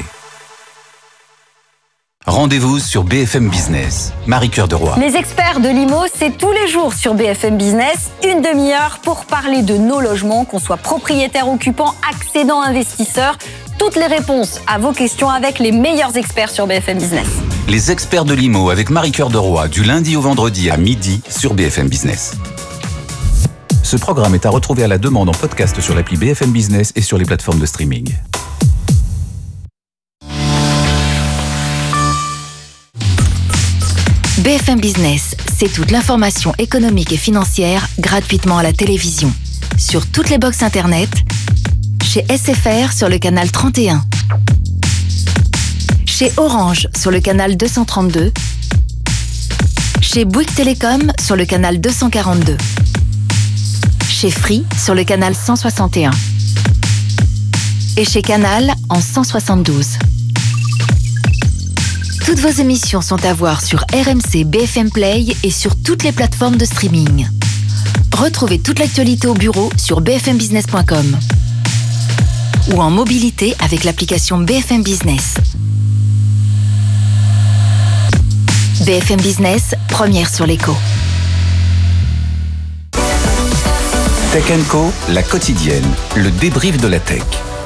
Speaker 4: Rendez-vous sur BFM Business. Marie-Cœur de Roy.
Speaker 11: Les experts de l'IMO, c'est tous les jours sur BFM Business, une demi-heure pour parler de nos logements, qu'on soit propriétaire, occupant, accédant, investisseur. Toutes les réponses à vos questions avec les meilleurs experts sur BFM Business.
Speaker 4: Les experts de l'IMO avec Marie-Cœur de Roy, du lundi au vendredi à midi sur BFM Business. Ce programme est à retrouver à la demande en podcast sur l'appli BFM Business et sur les plateformes de streaming.
Speaker 12: BFM Business, c'est toute l'information économique et financière gratuitement à la télévision. Sur toutes les box internet, chez SFR sur le canal 31, chez Orange sur le canal 232, chez Bouygues Télécom sur le canal 242, chez Free sur le canal 161 et chez Canal en 172. Toutes vos émissions sont à voir sur RMC BFM Play et sur toutes les plateformes de streaming. Retrouvez toute l'actualité au bureau sur bfmbusiness.com ou en mobilité avec l'application BFM Business. BFM Business, première sur l'écho.
Speaker 4: Tech & Co, la quotidienne, le débrief de la tech.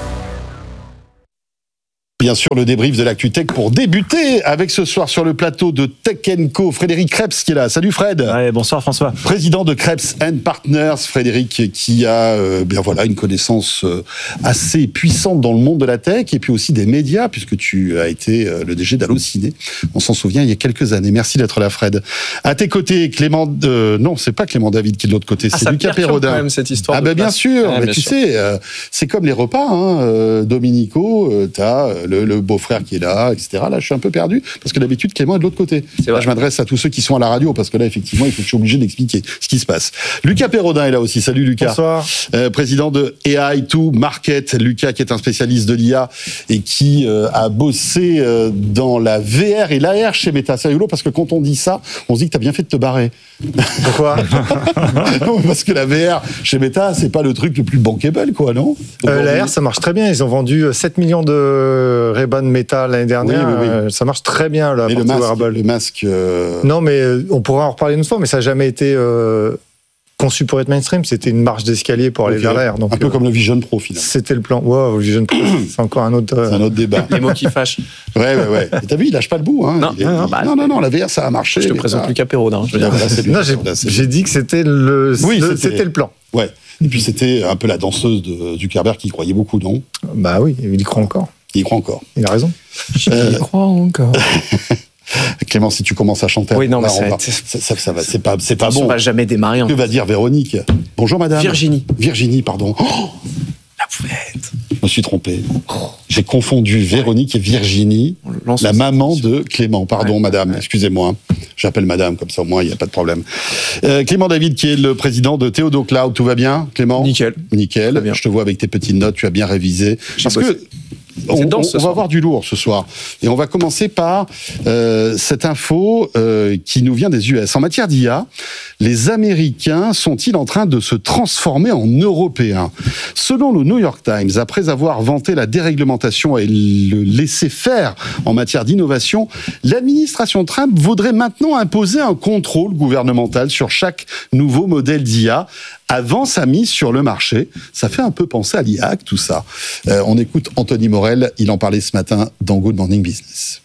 Speaker 13: Bien sûr, le débrief de l'actu tech pour débuter avec ce soir sur le plateau de Tech & Co, Frédéric Krebs qui est là. Salut Fred.
Speaker 14: Ouais, bonsoir François.
Speaker 13: Président de Krebs & Partners, Frédéric, qui a une connaissance assez puissante dans le monde de la tech et puis aussi des médias, puisque tu as été le DG d'Allociné. On s'en souvient il y a quelques années. Merci d'être là, Fred. À tes côtés, Clément... non, c'est pas Clément David qui est de l'autre côté, c'est Lucas Perrodin.
Speaker 14: Quand même cette histoire.
Speaker 13: Ah ben bien sûr, mais tu sais, c'est comme les repas, hein, Dominico, t'as le beau-frère qui est là, etc. Là, je suis un peu perdu, parce que d'habitude, Clément est de l'autre côté. Là, je m'adresse à tous ceux qui sont à la radio, parce que là, effectivement, je suis obligé d'expliquer ce qui se passe. Lucas Perrodin est là aussi. Salut Lucas.
Speaker 14: Bonsoir.
Speaker 13: Président de AI2 Market. Lucas, qui est un spécialiste de l'IA et qui a bossé dans la VR et l'AR chez Meta. C'est rigolo, parce que quand on dit ça, on se dit que t'as bien fait de te barrer.
Speaker 14: Pourquoi?
Speaker 13: Non, parce que la VR chez Meta, c'est pas le truc le plus bankable, quoi, non?
Speaker 14: L'AR, ça marche très bien. Ils ont vendu 7 millions de Ray-Ban Meta l'année dernière.
Speaker 13: Oui.
Speaker 14: Ça marche très bien, là.
Speaker 13: Mais le masque...
Speaker 14: Non, mais on pourra en reparler une fois, mais ça n'a jamais été conçu pour être mainstream. C'était une marche d'escalier pour aller vers l'AR.
Speaker 13: Un peu comme le Vision Pro, finalement.
Speaker 14: C'était le plan. Wow, le Vision Pro, c'est encore un autre...
Speaker 13: C'est un autre débat.
Speaker 14: Les mots qui fâchent.
Speaker 13: Ouais. Et t'as vu, il lâche pas le bout. Hein. Non, la VR, ça a marché.
Speaker 14: Je te présente Lucas Perrodin. J'ai dit que c'était le plan.
Speaker 13: Ouais. Et puis c'était un peu la danseuse de Zuckerberg qui y croyait beaucoup, non?
Speaker 14: Bah oui, il y croit encore.
Speaker 13: Il y croit encore.
Speaker 14: Il a raison. Il croit encore.
Speaker 13: Clément, si tu commences à chanter,
Speaker 14: oui, non,
Speaker 13: ça va, c'est pas bon.
Speaker 14: On va jamais démarrer.
Speaker 13: Que va dire Véronique? Bonjour madame. Virginie, pardon.
Speaker 14: La pouvette.
Speaker 13: Je me suis trompé. J'ai confondu Véronique et Virginie, la maman de Clément. Pardon, madame, excusez-moi. J'appelle madame, comme ça au moins il n'y a pas de problème. Clément David, qui est le président de Théodo Cloud. Tout va bien, Clément? Nickel. Je te vois avec tes petites notes, tu as bien révisé. Parce que on va avoir du lourd ce soir. Et on va commencer par cette info qui nous vient des US. En matière d'IA, les Américains sont-ils en train de se transformer en Européens? Selon le New York Times, après avoir vanté la déréglementation et le laisser-faire en matière d'innovation, l'administration Trump voudrait maintenant imposer un contrôle gouvernemental sur chaque nouveau modèle d'IA avant sa mise sur le marché. Ça fait un peu penser à l'IAC, tout ça. On écoute Anthony Morel, il en parlait ce matin dans Good Morning Business.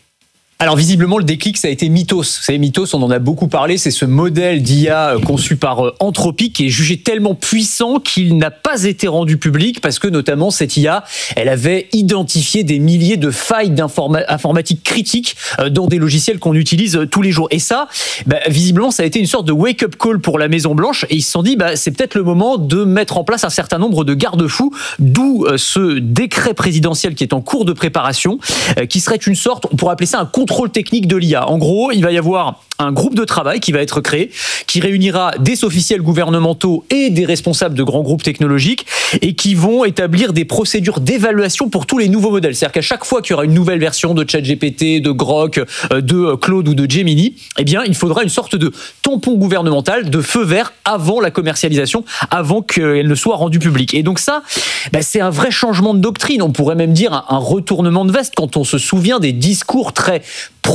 Speaker 15: Alors visiblement le déclic ça a été Mythos. Vous savez, Mythos, on en a beaucoup parlé, c'est ce modèle d'IA conçu par Anthropic qui est jugé tellement puissant qu'il n'a pas été rendu public parce que notamment cette IA, elle avait identifié des milliers de failles d'informatique critiques dans des logiciels qu'on utilise tous les jours. Et ça, visiblement ça a été une sorte de wake-up call pour la Maison Blanche et ils se sont dit c'est peut-être le moment de mettre en place un certain nombre de garde-fous, d'où ce décret présidentiel qui est en cours de préparation, qui serait une sorte, on pourrait appeler ça un contrôle technique de l'IA. En gros, il va y avoir un groupe de travail qui va être créé, qui réunira des officiels gouvernementaux et des responsables de grands groupes technologiques et qui vont établir des procédures d'évaluation pour tous les nouveaux modèles. C'est-à-dire qu'à chaque fois qu'il y aura une nouvelle version de ChatGPT, de Grok, de Claude ou de Gemini, eh bien, il faudra une sorte de tampon gouvernemental, de feu vert avant la commercialisation, avant qu'elle ne soit rendue publique. Et donc ça, c'est un vrai changement de doctrine. On pourrait même dire un retournement de veste quand on se souvient des discours très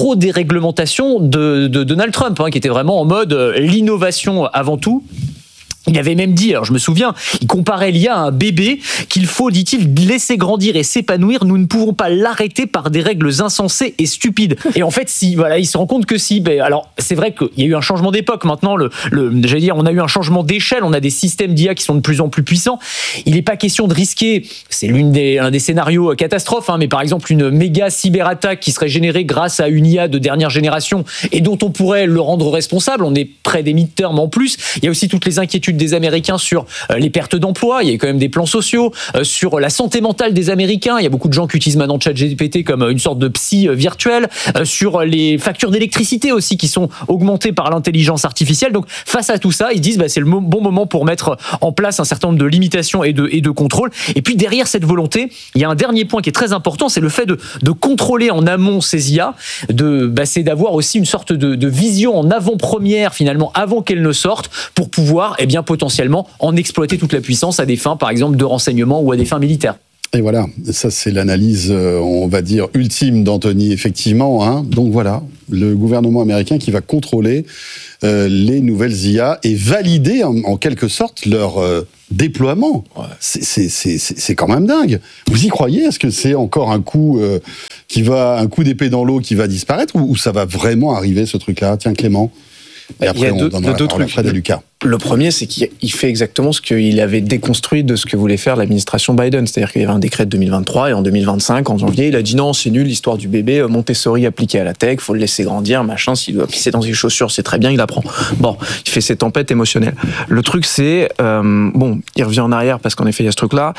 Speaker 15: pro-déréglementation de Donald Trump, qui était vraiment en mode l'innovation avant tout. Il avait même dit, alors je me souviens, il comparait l'IA à un bébé qu'il faut, dit-il, laisser grandir et s'épanouir. Nous ne pouvons pas l'arrêter par des règles insensées et stupides. Et en fait, il se rend compte que alors c'est vrai qu'il y a eu un changement d'époque. Maintenant, j'allais dire, on a eu un changement d'échelle. On a des systèmes d'IA qui sont de plus en plus puissants. Il n'est pas question de risquer. C'est l'un des scénarios catastrophes. Mais par exemple, une méga cyberattaque qui serait générée grâce à une IA de dernière génération et dont on pourrait le rendre responsable. On est près des mid-term en plus. Il y a aussi toutes les inquiétudes des Américains sur les pertes d'emplois. Il y a quand même des plans sociaux sur la santé mentale des Américains. Il y a beaucoup de gens qui utilisent maintenant ChatGPT comme une sorte de psy virtuel, sur les factures d'électricité aussi qui sont augmentées par l'intelligence artificielle. Donc face à tout ça, ils disent c'est le bon moment pour mettre en place un certain nombre de limitations et de contrôles. Et puis derrière cette volonté, il y a un dernier point qui est très important, c'est le fait de contrôler en amont ces IA, c'est d'avoir aussi une sorte de vision en avant-première finalement, avant qu'elles ne sortent, pour pouvoir potentiellement en exploiter toute la puissance à des fins, par exemple, de renseignement ou à des fins militaires.
Speaker 13: Et voilà, ça c'est l'analyse, on va dire, ultime d'Anthony, effectivement. Donc voilà, le gouvernement américain qui va contrôler les nouvelles IA et valider en quelque sorte leur déploiement. Ouais. C'est quand même dingue. Vous y croyez ? Est-ce que c'est encore un coup d'épée dans l'eau qui va disparaître, ou ça va vraiment arriver, ce truc-là ? Tiens, Clément. Et après, on donnera la parole à Fred et Lucas.
Speaker 16: Le premier, c'est qu'il fait exactement ce qu'il avait déconstruit de ce que voulait faire l'administration Biden. C'est-à-dire qu'il y avait un décret de 2023 et en 2025, en janvier, il a dit non, c'est nul l'histoire du bébé, Montessori appliqué à la tech, faut le laisser grandir, machin, s'il doit pisser dans ses chaussures, c'est très bien, il apprend. Bon, il fait ses tempêtes émotionnelles. Le truc, c'est, il revient en arrière parce qu'en effet, il y a ce truc-là,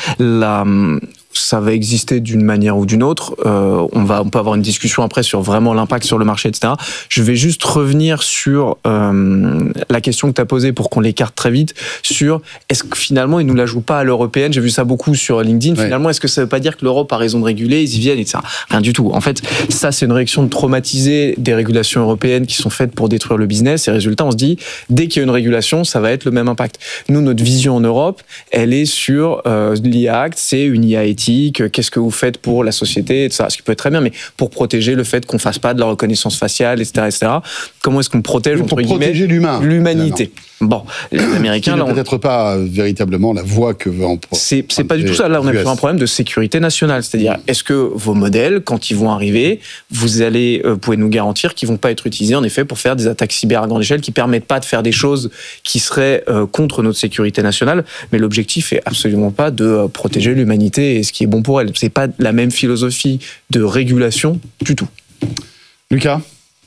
Speaker 16: ça va exister d'une manière ou d'une autre. On peut avoir une discussion après sur vraiment l'impact sur le marché, etc. Je vais juste revenir sur la question que tu as posée pour qu'on l'écarte très vite, sur est-ce que finalement ils nous la jouent pas à l'européenne. J'ai vu ça beaucoup sur LinkedIn. Ouais. Finalement, est-ce que ça veut pas dire que l'Europe a raison de réguler, ils y viennent, etc. Rien du tout. En fait, ça c'est une réaction de traumatiser des régulations européennes qui sont faites pour détruire le business. Et résultat, on se dit, dès qu'il y a une régulation, ça va être le même impact. Nous, notre vision en Europe, elle est sur l'IA Act, c'est une IA éthique, qu'est-ce que vous faites pour la société, etc. Ce qui peut être très bien, mais pour protéger le fait qu'on fasse pas de la reconnaissance faciale, etc., etc. Comment est-ce qu'on protège, entre guillemets, protéger l'humanité? Bon, les Américains,
Speaker 13: là, peut-être pas véritablement la voie que veut emprunter.
Speaker 16: C'est pas du tout ça. Là, on a plutôt un problème de sécurité nationale. C'est-à-dire, est-ce que vos modèles, quand ils vont arriver, vous pouvez nous garantir qu'ils vont pas être utilisés, en effet, pour faire des attaques cyber à grande échelle qui permettent pas de faire des choses qui seraient contre notre sécurité nationale. Mais l'objectif est absolument pas de protéger l'humanité et ce qui est bon pour elle. C'est pas la même philosophie de régulation du tout.
Speaker 13: Lucas?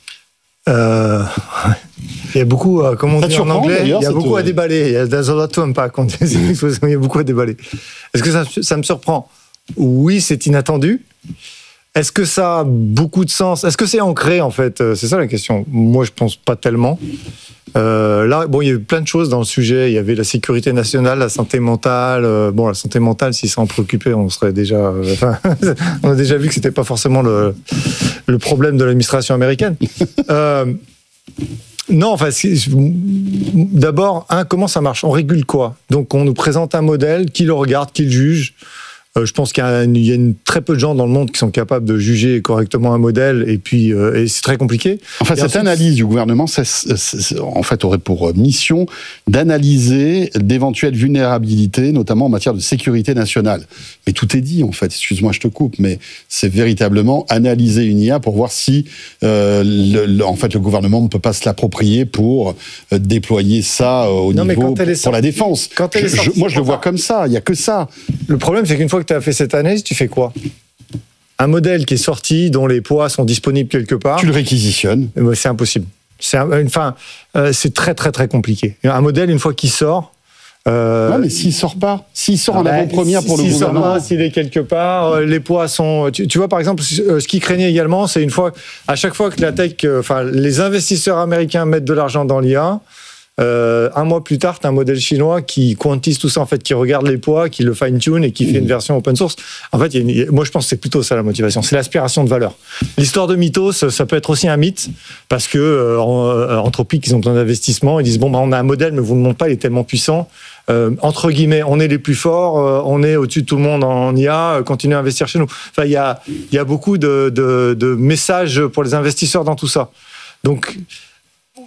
Speaker 14: Il y a beaucoup, comme on dit en anglais, il y a beaucoup à déballer. Il y a des lot to unpack, il y a beaucoup à déballer. Est-ce que ça me surprend? Oui, c'est inattendu. Est-ce que ça a beaucoup de sens? Est-ce que c'est ancré, en fait? C'est ça la question. Moi, je pense pas tellement. Là, il y a eu plein de choses dans le sujet. Il y avait la sécurité nationale, la santé mentale. La santé mentale, si ça en préoccupait, on serait déjà. On a déjà vu que c'était pas forcément le problème de l'administration américaine. Non, d'abord, comment ça marche? On régule quoi? Donc, on nous présente un modèle, qui le regarde, qui le juge. Je pense qu'il y a très peu de gens dans le monde qui sont capables de juger correctement un modèle, et puis et c'est très compliqué.
Speaker 13: Enfin, cette analyse du gouvernement, en fait, aurait pour mission d'analyser d'éventuelles vulnérabilités, notamment en matière de sécurité nationale. Mais tout est dit, en fait. Excuse-moi, je te coupe, mais c'est véritablement analyser une IA pour voir si, en fait, le gouvernement ne peut pas se l'approprier pour déployer ça au niveau pour la défense. Moi, je le vois comme ça. Il y a que ça.
Speaker 14: Le problème, c'est qu'une fois que tu as fait cette analyse, tu fais quoi? Un modèle qui est sorti, dont les poids sont disponibles quelque part.
Speaker 13: Tu le réquisitionnes.
Speaker 14: C'est impossible. C'est très, très, très compliqué. Un modèle, une fois qu'il sort...
Speaker 13: Non, mais s'il sort pas, s'il sort en avant-première pour le gouvernement...
Speaker 14: S'il sort pas, s'il est quelque part, les poids sont... Tu vois, par exemple, ce qui craignait également, c'est à chaque fois que la tech... les investisseurs américains mettent de l'argent dans l'IA... un mois plus tard, tu as un modèle chinois qui quantise tout ça, en fait, qui regarde les poids, qui le fine-tune et qui fait une version open source. En fait, moi, je pense que c'est plutôt ça la motivation, c'est l'aspiration de valeur. L'histoire de mythos, ça peut être aussi un mythe, parce que Anthropic, ils ont besoin d'investissement, ils disent on a un modèle, mais vous ne le montrez pas, il est tellement puissant. Entre guillemets, on est les plus forts, on est au-dessus de tout le monde en IA, continuez à investir chez nous. Enfin, il y a beaucoup de messages pour les investisseurs dans tout ça. Donc,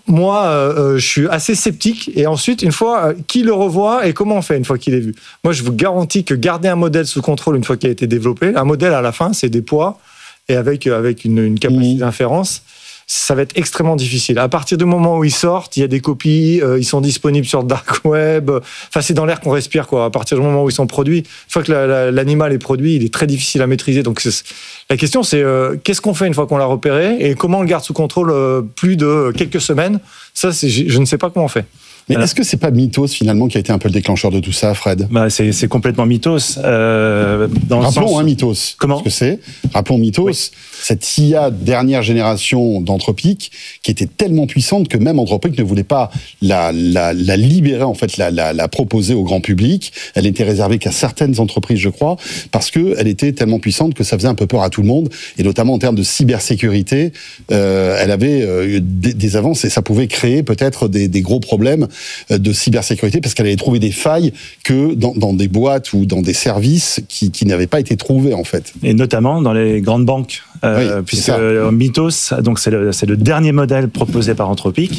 Speaker 14: moi, je suis assez sceptique. Et ensuite, une fois, qui le revoit et comment on fait une fois qu'il est vu? Moi, je vous garantis que garder un modèle sous contrôle une fois qu'il a été développé, un modèle à la fin, c'est des poids et avec une capacité d'inférence, ça va être extrêmement difficile. À partir du moment où ils sortent, il y a des copies, ils sont disponibles sur le dark web. Enfin, c'est dans l'air qu'on respire, quoi. À partir du moment où ils sont produits, une fois que l'animal est produit, il est très difficile à maîtriser. Donc, la question, c'est qu'est-ce qu'on fait une fois qu'on l'a repéré et comment on le garde sous contrôle plus de quelques semaines? Ça, je ne sais pas comment on fait.
Speaker 13: Mais est-ce que c'est pas Mythos finalement qui a été un peu le déclencheur de tout ça, Fred?
Speaker 17: C'est complètement Mythos.
Speaker 13: Rappelons Mythos.
Speaker 17: Comment?
Speaker 13: Ce que c'est. Rappelons Mythos. Oui. Cette IA dernière génération d'Anthropic qui était tellement puissante que même Anthropic ne voulait pas la libérer, en fait, la proposer au grand public. Elle était réservée qu'à certaines entreprises, je crois, parce que elle était tellement puissante que ça faisait un peu peur à tout le monde, et notamment en termes de cybersécurité, elle avait des avances et ça pouvait créer peut-être des gros problèmes de cybersécurité parce qu'elle allait trouver des failles que dans des boîtes ou dans des services qui n'avaient pas été trouvés, en fait.
Speaker 17: Et notamment dans les grandes banques. Puisque Mythos, donc c'est le dernier modèle proposé par Anthropic,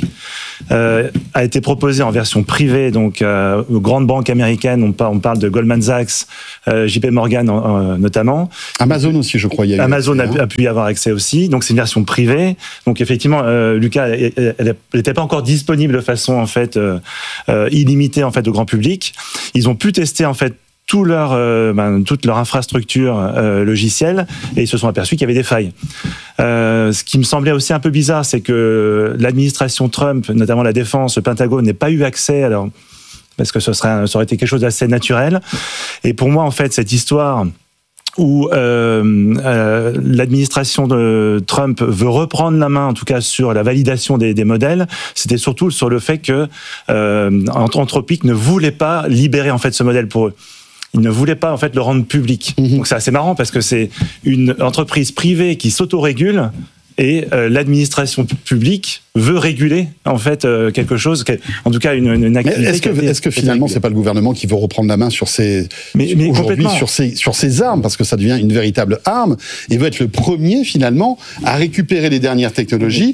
Speaker 17: a été proposé en version privée, donc aux grandes banques américaines. On parle de Goldman Sachs, JP Morgan notamment.
Speaker 13: Amazon aussi, je crois.
Speaker 17: Amazon a pu y avoir accès aussi. Donc c'est une version privée. Donc effectivement, Lucas, elle n'était pas encore disponible de façon en fait illimitée en fait au grand public. Ils ont pu tester en fait toute leur infrastructure logicielle et ils se sont aperçus qu'il y avait des failles. Ce qui me semblait aussi un peu bizarre, c'est que l'administration Trump, notamment la défense, le Pentagone, n'ait pas eu accès, alors parce que ça aurait été quelque chose d'assez naturel. Et pour moi, en fait, cette histoire où l'administration de Trump veut reprendre la main, en tout cas sur la validation des modèles, c'était surtout sur le fait que Anthropic ne voulait pas libérer en fait ce modèle pour eux. Ils ne voulaient pas en fait le rendre public. Donc c'est assez marrant parce que c'est une entreprise privée qui s'autorégule et l'administration publique veut réguler en fait quelque chose, en tout cas une activité.
Speaker 13: Est-ce que finalement c'est pas le gouvernement qui veut reprendre la main sur aujourd'hui sur ces armes, parce que ça devient une véritable arme, et veut être le premier finalement à récupérer les dernières technologies,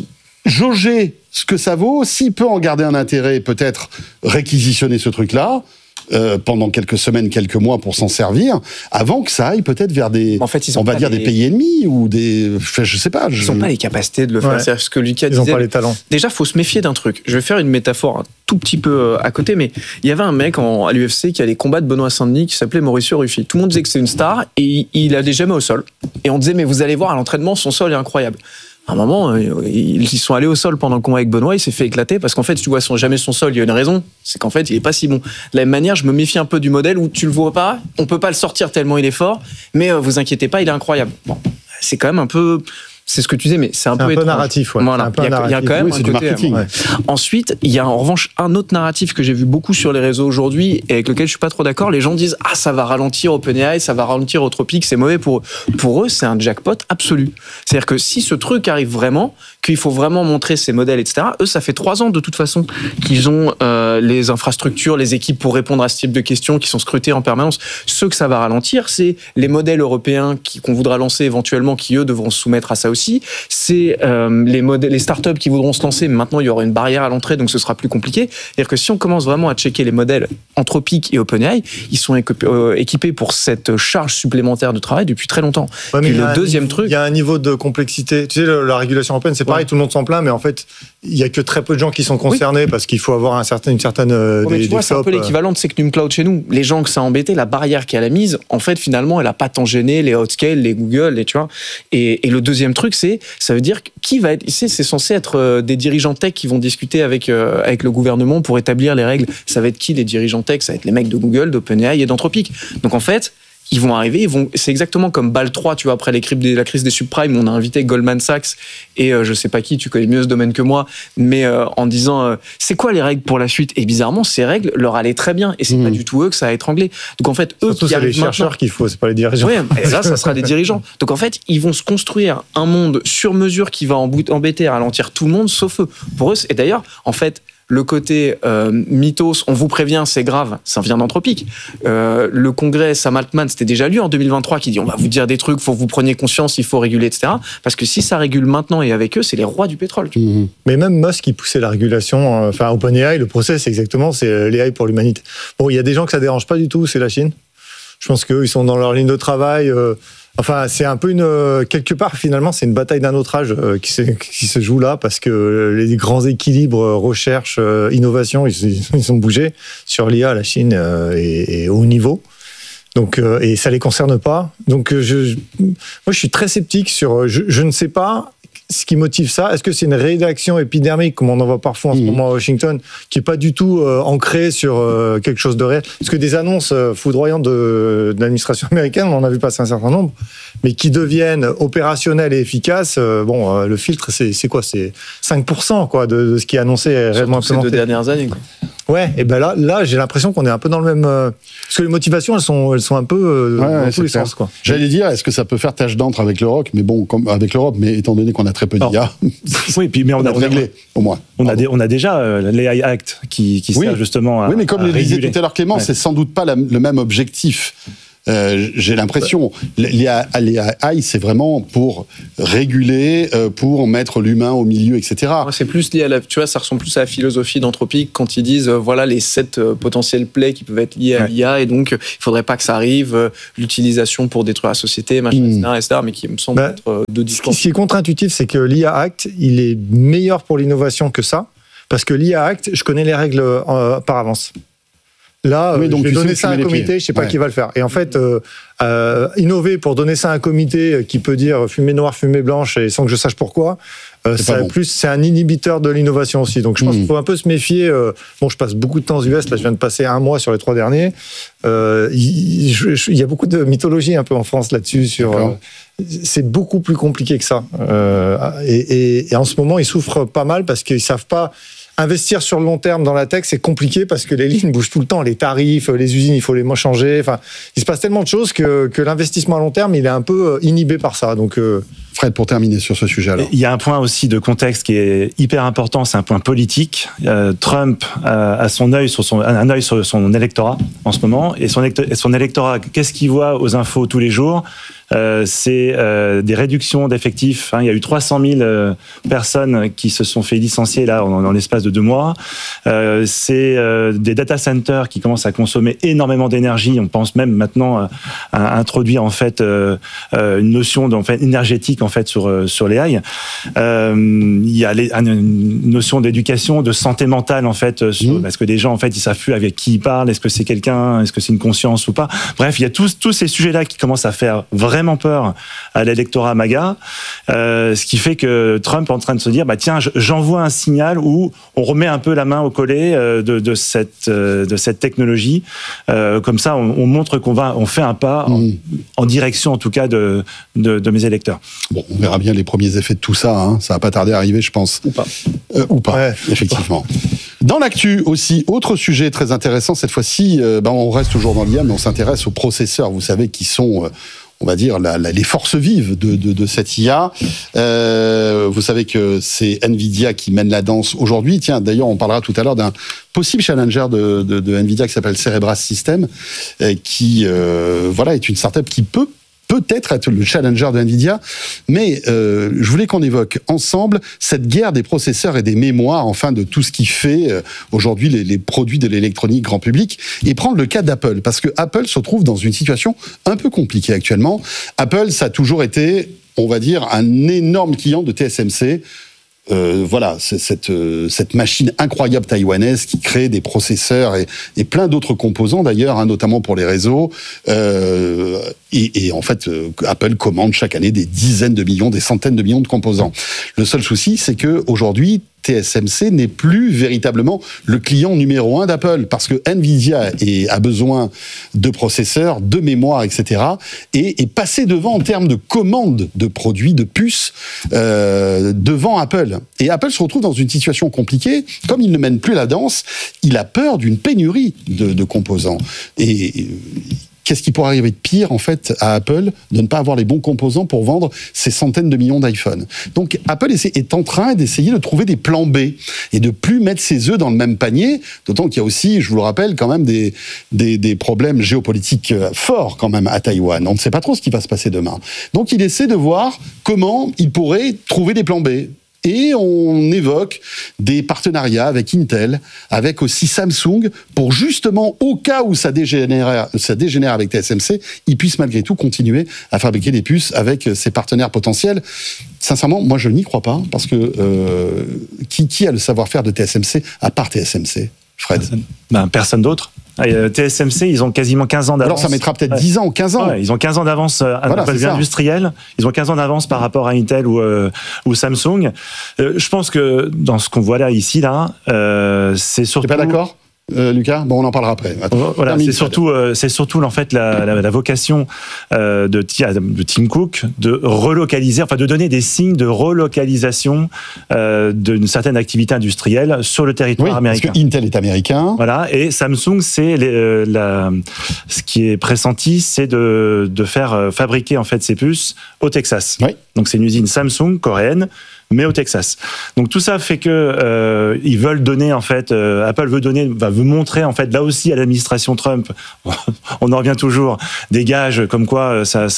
Speaker 13: jauger ce que ça vaut, s'il peut en garder un intérêt, peut-être réquisitionner ce truc-là. Pendant quelques semaines, quelques mois pour s'en servir, avant que ça aille peut-être vers des, des pays ennemis ou je sais pas.
Speaker 16: Ils n'ont pas les capacités de le faire. C'est ce que Lucas disait.
Speaker 14: Ils n'ont pas les talents.
Speaker 16: Déjà, faut se méfier d'un truc. Je vais faire une métaphore un tout petit peu à côté, mais il y avait un mec à l'UFC qui allait combattre Benoît Saint-Denis qui s'appelait Mauricio Ruffi. Tout le monde disait que c'est une star et il allait jamais au sol. Et on disait, mais vous allez voir à l'entraînement, son sol est incroyable. À un moment, ils sont allés au sol pendant le combat avec Benoît, il s'est fait éclater parce qu'en fait, tu vois jamais son sol, il y a une raison, c'est qu'en fait, il est pas si bon. De la même manière, je me méfie un peu du modèle où tu le vois pas, on peut pas le sortir tellement il est fort, mais vous inquiétez pas, il est incroyable. Bon, c'est quand même un peu... C'est ce que tu disais, mais c'est un peu
Speaker 14: narratif. Ouais.
Speaker 16: Voilà. Il y a quand même un côté marketing. Ouais. Ensuite, il y a en revanche un autre narratif que j'ai vu beaucoup sur les réseaux aujourd'hui et avec lequel je suis pas trop d'accord. Les gens disent ça va ralentir OpenAI, ça va ralentir Anthropic, c'est mauvais pour eux. Pour eux, c'est un jackpot absolu. C'est-à-dire que si ce truc arrive vraiment, qu'il faut vraiment montrer ces modèles, etc. Eux, ça fait 3 ans de toute façon qu'ils ont les infrastructures, les équipes pour répondre à ce type de questions qui sont scrutées en permanence. Ceux que ça va ralentir, c'est les modèles européens qu'on voudra lancer éventuellement, qui eux devront se soumettre à ça aussi. C'est les startups qui voudront se lancer, mais maintenant il y aura une barrière à l'entrée, donc ce sera plus compliqué. C'est-à-dire que si on commence vraiment à checker les modèles Anthropic et OpenAI, ils sont équipés pour cette charge supplémentaire de travail depuis très longtemps.
Speaker 14: Ouais, mais le deuxième truc, il y a un niveau de complexité. Tu sais, la régulation européenne, c'est pareil, tout le monde s'en plaint, mais en fait, il y a que très peu de gens qui sont concernés parce qu'il faut avoir une certaine.
Speaker 16: Tu vois, c'est un peu l'équivalent de Secnum Cloud chez nous. Les gens que ça a embêté, la barrière qu'elle a mise, en fait, finalement, elle a pas tant gêné les Outscale, les Google, tu vois. Et le deuxième truc, ça veut dire qui va être. C'est censé être des dirigeants tech qui vont discuter avec le gouvernement pour établir les règles. Ça va être qui les dirigeants tech? Ça va être les mecs de Google, d'OpenAI et d'Anthropic. Donc en fait, ils vont arriver, c'est exactement comme BAL 3, tu vois, après la crise des subprimes, on a invité Goldman Sachs et je sais pas qui, tu connais mieux ce domaine que moi, mais en disant c'est quoi les règles pour la suite? Et bizarrement, ces règles leur allaient très bien et c'est pas du tout eux que ça a étranglé. Donc en fait, eux
Speaker 14: surtout,
Speaker 16: qui arrivent
Speaker 14: c'est les chercheurs qu'il faut, c'est pas les dirigeants.
Speaker 16: Oui, et là, ça sera des dirigeants. Donc en fait, ils vont se construire un monde sur mesure qui va embêter, ralentir tout le monde, sauf eux. Pour eux, et d'ailleurs, en fait, le côté mythos, on vous prévient, c'est grave, ça vient d'Anthropic. Le congrès Sam Altman, c'était déjà lui en 2023 qui dit on va vous dire des trucs, faut que vous preniez conscience, il faut réguler, etc. Parce que si ça régule maintenant et avec eux, c'est les rois du pétrole.
Speaker 14: Mais même Musk qui poussait la régulation, enfin OpenAI, le procès c'est exactement, c'est l'AI pour l'humanité. Bon, il y a des gens que ça dérange pas du tout, c'est la Chine. Je pense qu'eux, ils sont dans leur ligne de travail. Enfin, c'est un peu quelque part, finalement, c'est une bataille d'un autre âge qui se joue là, parce que les grands équilibres, recherche, innovation, ils sont bougés. Sur l'IA, la Chine est au haut niveau. Donc, et ça les concerne pas. Donc, moi, je suis très sceptique sur. Je ne sais pas ce qui motive ça. Est-ce que c'est une réaction épidermique, comme on en voit parfois en ce moment à Washington, qui est pas du tout ancrée sur quelque chose de réel? Parce que des annonces foudroyantes de l'administration américaine, on en a vu passer un certain nombre, mais qui deviennent opérationnelles et efficaces. Le filtre, c'est quoi? C'est 5% quoi de ce qui est annoncé réellement implémenté.
Speaker 16: Ces 2 dernières années, quoi.
Speaker 14: Ouais, et ben là, j'ai l'impression qu'on est un peu dans le même. Parce que les motivations, elles sont un peu dans tous les sens, quoi.
Speaker 13: J'allais dire, est-ce que ça peut faire tache d'encre avec l'Europe? Mais bon, comme avec l'Europe, mais étant donné qu'on a très peu d'IA,
Speaker 17: oui, puis mais on a
Speaker 13: réglé au moins.
Speaker 17: On a déjà l'AI Act qui sert justement à.
Speaker 13: Oui, mais comme le disait tout à l'heure Clément,
Speaker 17: ouais.
Speaker 13: c'est sans doute pas le même objectif. J'ai l'impression, l'AI, c'est vraiment pour réguler, pour mettre l'humain au milieu, etc.
Speaker 16: C'est plus lié à tu vois, ça ressemble plus à la philosophie d'Anthropic quand ils disent, voilà les 7 potentiels plaies qui peuvent être liés à l'IA, et donc il faudrait pas que ça arrive, l'utilisation pour détruire la société, machin, etc., mais qui me semble être de distance.
Speaker 14: Ce qui est contre-intuitif, c'est que l'IA Act, il est meilleur pour l'innovation que ça, parce que l'IA Act, je connais les règles par avance. Là, donc je vais donner ça à un comité, je sais pas qui va le faire. Et en fait, innover pour donner ça à un comité qui peut dire fumée noire, fumée blanche, et sans que je sache pourquoi, c'est un inhibiteur de l'innovation aussi. Donc je pense qu'il faut un peu se méfier. Bon, je passe beaucoup de temps aux US, là je viens de passer 1 mois sur les 3 derniers. Il y a beaucoup de mythologie un peu en France là-dessus. C'est beaucoup plus compliqué que ça. Et en ce moment, ils souffrent pas mal parce qu'ils savent pas. Investir sur le long terme dans la tech, c'est compliqué parce que les lignes bougent tout le temps, les tarifs, les usines, il faut les changer. Enfin, il se passe tellement de choses que l'investissement à long terme, il est un peu inhibé par ça. Donc,
Speaker 13: Fred, pour terminer sur ce sujet, alors.
Speaker 17: Il y a un point aussi de contexte qui est hyper important, c'est un point politique. Trump a un œil sur son électorat en ce moment, et son électorat, qu'est-ce qu'il voit aux infos tous les jours? C'est des réductions d'effectifs. Il y a eu 300 000 personnes qui se sont fait licencier là en l'espace de 2 mois. C'est des data centers qui commencent à consommer énormément d'énergie. On pense même maintenant à introduire en fait une notion énergétique en fait sur les AI. Il y a une notion d'éducation, de santé mentale en fait, parce que des gens en fait ils savent plus avec qui ils parlent. Est-ce que c'est quelqu'un? Est-ce que c'est une conscience ou pas? Bref, il y a tous ces sujets-là qui commencent à faire vraiment peur à l'électorat MAGA, ce qui fait que Trump est en train de se dire tiens, j'envoie un signal où on remet un peu la main au collet de cette technologie, comme ça on montre on fait un pas en direction en tout cas de mes électeurs.
Speaker 13: Bon, on verra bien les premiers effets de tout ça, hein. Ça va pas tarder à arriver, je pense. Ou pas, ouais. Effectivement. Dans l'actu aussi, autre sujet très intéressant cette fois-ci, on reste toujours dans l'IA, mais on s'intéresse aux processeurs, vous savez, qui sont on va dire les forces vives de cette IA. Vous savez que c'est Nvidia qui mène la danse aujourd'hui. Tiens, d'ailleurs, on parlera tout à l'heure d'un possible challenger de Nvidia qui s'appelle Cerebras Systems, qui est une startup qui peut-être être le challenger de Nvidia, mais je voulais qu'on évoque ensemble cette guerre des processeurs et des mémoires, enfin de tout ce qui fait aujourd'hui les produits de l'électronique grand public, et prendre le cas d'Apple, parce que Apple se trouve dans une situation un peu compliquée actuellement. Apple, ça a toujours été, on va dire, un énorme client de TSMC. Cette machine incroyable taïwanaise qui crée des processeurs et plein d'autres composants d'ailleurs, notamment pour les réseaux. Et en fait, Apple commande chaque année des dizaines de millions, des centaines de millions de composants. Le seul souci, c'est que aujourd'hui, TSMC n'est plus véritablement le client numéro 1 d'Apple, parce que Nvidia a besoin de processeurs, de mémoire, etc., et est passé devant en termes de commandes de produits, de puces, devant Apple. Et Apple se retrouve dans une situation compliquée. Comme il ne mène plus la danse, il a peur d'une pénurie de composants. Et qu'est-ce qui pourrait arriver de pire, en fait, à Apple de ne pas avoir les bons composants pour vendre ces centaines de millions d'iPhone. Donc, Apple est en train d'essayer de trouver des plans B et de plus mettre ses œufs dans le même panier, d'autant qu'il y a aussi, je vous le rappelle, quand même des problèmes géopolitiques forts, quand même, à Taïwan. On ne sait pas trop ce qui va se passer demain. Donc, il essaie de voir comment il pourrait trouver des plans B. Et on évoque des partenariats avec Intel, avec aussi Samsung, pour justement, au cas où ça dégénère avec TSMC, ils puissent malgré tout continuer à fabriquer des puces avec ses partenaires potentiels. Sincèrement, moi je n'y crois pas, parce que qui a le savoir-faire de TSMC à part TSMC, Fred ?
Speaker 17: Personne d'autre. TSMC, ils ont quasiment 15 ans d'avance.
Speaker 13: Alors ça mettra peut-être 10 ans, 15 ans.
Speaker 17: Ouais, ils ont 15 ans d'avance à d'un point de vue industriel. Ils ont 15 ans d'avance par rapport à Intel ou Samsung. Je pense que dans ce qu'on voit là, c'est surtout...
Speaker 13: T'es pas d'accord Lucas, bon, on en parlera après. Attends,
Speaker 17: voilà, c'est surtout en fait la vocation de Tim Cook de relocaliser, enfin de donner des signes de relocalisation d'une certaine activité industrielle sur le territoire américain.
Speaker 13: Parce que Intel est américain.
Speaker 17: Voilà, et Samsung, c'est ce qui est pressenti, c'est de faire fabriquer en fait ces puces au Texas.
Speaker 13: Oui.
Speaker 17: Donc c'est une usine Samsung coréenne, mais au Texas. Donc tout ça fait que ils veulent donner en fait, Apple veut montrer en fait là aussi à l'administration Trump, on en revient toujours, des gages comme quoi ça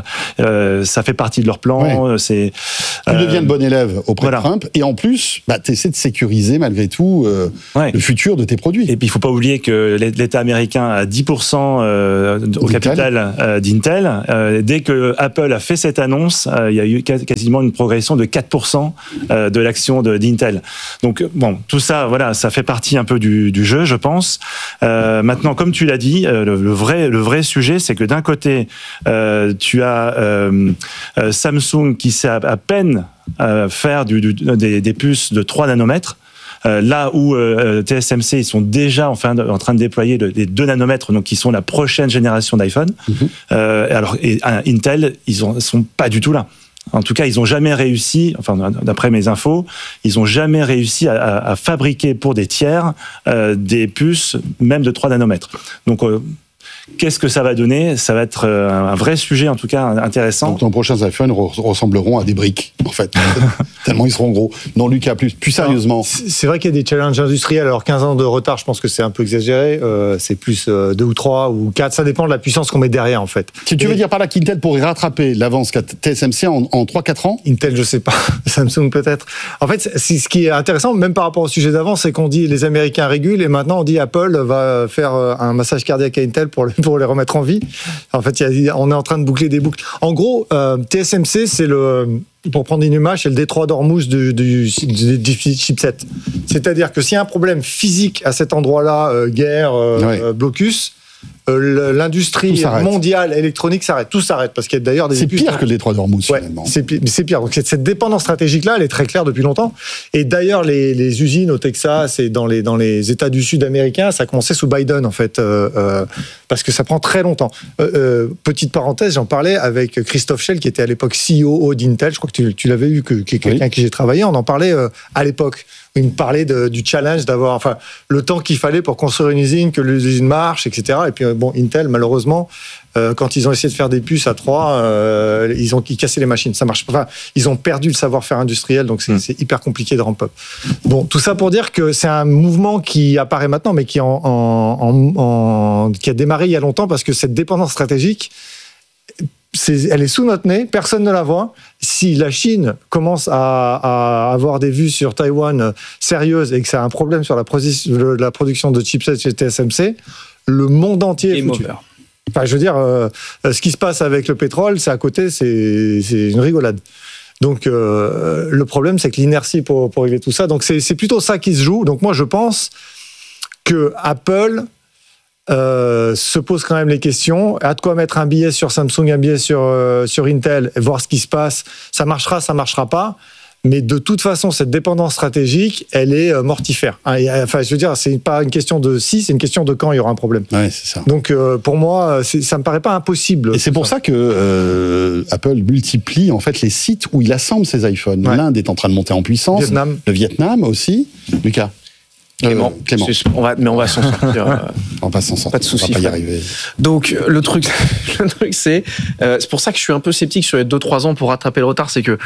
Speaker 17: fait partie de leur plan.
Speaker 13: Ouais. Tu deviens le bon élève auprès de Trump, et en plus, tu essaies de sécuriser malgré tout le futur de tes produits.
Speaker 17: Et puis il faut pas oublier que l'État américain a 10% au capital d'Intel. Dès que Apple a fait cette annonce, il y a eu quasiment une progression de 4% de l'action d'Intel. Donc bon, tout ça, voilà, ça fait partie un peu du jeu, je pense. Maintenant, comme tu l'as dit, le vrai sujet, c'est que d'un côté, tu as Samsung qui sait à peine faire des puces de 3 nanomètres. Là où TSMC, ils sont déjà en train de déployer les 2 nanomètres, donc qui sont la prochaine génération d'iPhone. Alors, Intel, ils sont pas du tout là. En tout cas, ils n'ont jamais réussi, enfin d'après mes infos, ils n'ont jamais réussi à fabriquer pour des tiers des puces, même de 3 nanomètres. Donc, qu'est-ce que ça va donner ? Ça va être un vrai sujet, en tout cas, intéressant.
Speaker 13: Donc, nos prochains iPhones ressembleront à des briques, en fait. Tellement ils seront gros. Non, Lucas, plus sérieusement.
Speaker 14: C'est vrai qu'il y a des challenges industriels. Alors, 15 ans de retard, je pense que c'est un peu exagéré. C'est plus 2 ou 3 ou 4. Ça dépend de la puissance qu'on met derrière, en fait.
Speaker 13: Tu veux dire par là qu'Intel pourrait rattraper l'avance qu'a TSMC en 3-4 ans ?
Speaker 14: Intel, je sais pas. Samsung, peut-être. En fait, ce qui est intéressant, même par rapport au sujet d'avant, c'est qu'on dit les Américains régulent, et maintenant on dit Apple va faire un massage cardiaque à Intel pour les remettre en vie. En fait, on est en train de boucler des boucles. En gros, TSMC, c'est pour prendre une image, c'est le détroit d'Ormuz du chipset. C'est-à-dire que s'il y a un problème physique à cet endroit-là, guerre, blocus, l'industrie mondiale électronique s'arrête. Tout s'arrête, parce qu'il y a d'ailleurs des...
Speaker 13: C'est pire que le détroit d'Ormuz, finalement.
Speaker 14: C'est pire. Donc cette dépendance stratégique-là, elle est très claire depuis longtemps. Et d'ailleurs, les usines au Texas et dans les États du Sud américains, ça a commencé sous Biden, en fait, parce que ça prend très longtemps. Petite parenthèse, j'en parlais avec Christophe Schell, qui était à l'époque CEO d'Intel. Je crois que tu l'avais eu, qui est quelqu'un avec qui j'ai travaillé. On en parlait à l'époque. Il me parlait du challenge d'avoir, enfin, le temps qu'il fallait pour construire une usine, que l'usine marche, etc. Et puis, bon, Intel, malheureusement, quand ils ont essayé de faire des puces à 3, ils cassaient les machines. Ça marche pas. Enfin, ils ont perdu le savoir-faire industriel, donc c'est hyper compliqué de ramp up. Bon, tout ça pour dire que c'est un mouvement qui apparaît maintenant, mais qui a démarré il y a longtemps, parce que cette dépendance stratégique, elle est sous notre nez, personne ne la voit. Si la Chine commence à avoir des vues sur Taïwan sérieuses et que ça a un problème sur la production de chipsets chez TSMC, le monde entier est foutu. Enfin, je veux dire, ce qui se passe avec le pétrole, c'est à côté, c'est une rigolade. Donc, le problème, c'est que l'inertie pour régler tout ça, donc c'est plutôt ça qui se joue. Donc, moi, je pense que Apple se pose quand même les questions. A de quoi mettre un billet sur Samsung, un billet sur Intel, et voir ce qui se passe. Ça marchera pas. Mais de toute façon, cette dépendance stratégique, elle est mortifère. Enfin, je veux dire, c'est pas une question de si, c'est une question de quand il y aura un problème.
Speaker 13: Ouais, c'est ça.
Speaker 14: Donc, pour moi, ça me paraît pas impossible.
Speaker 13: Et c'est pour ça que Apple multiplie en fait les sites où il assemble ses iPhones. Ouais. L'Inde est en train de monter en puissance. Le Vietnam aussi. Lucas.
Speaker 16: Clément. On va s'en sortir.
Speaker 13: On va s'en sortir.
Speaker 16: Pas de souci.
Speaker 13: On va pas y arriver.
Speaker 16: Donc le truc, c'est pour ça que je suis un peu sceptique sur les 2-3 ans pour rattraper le retard, c'est que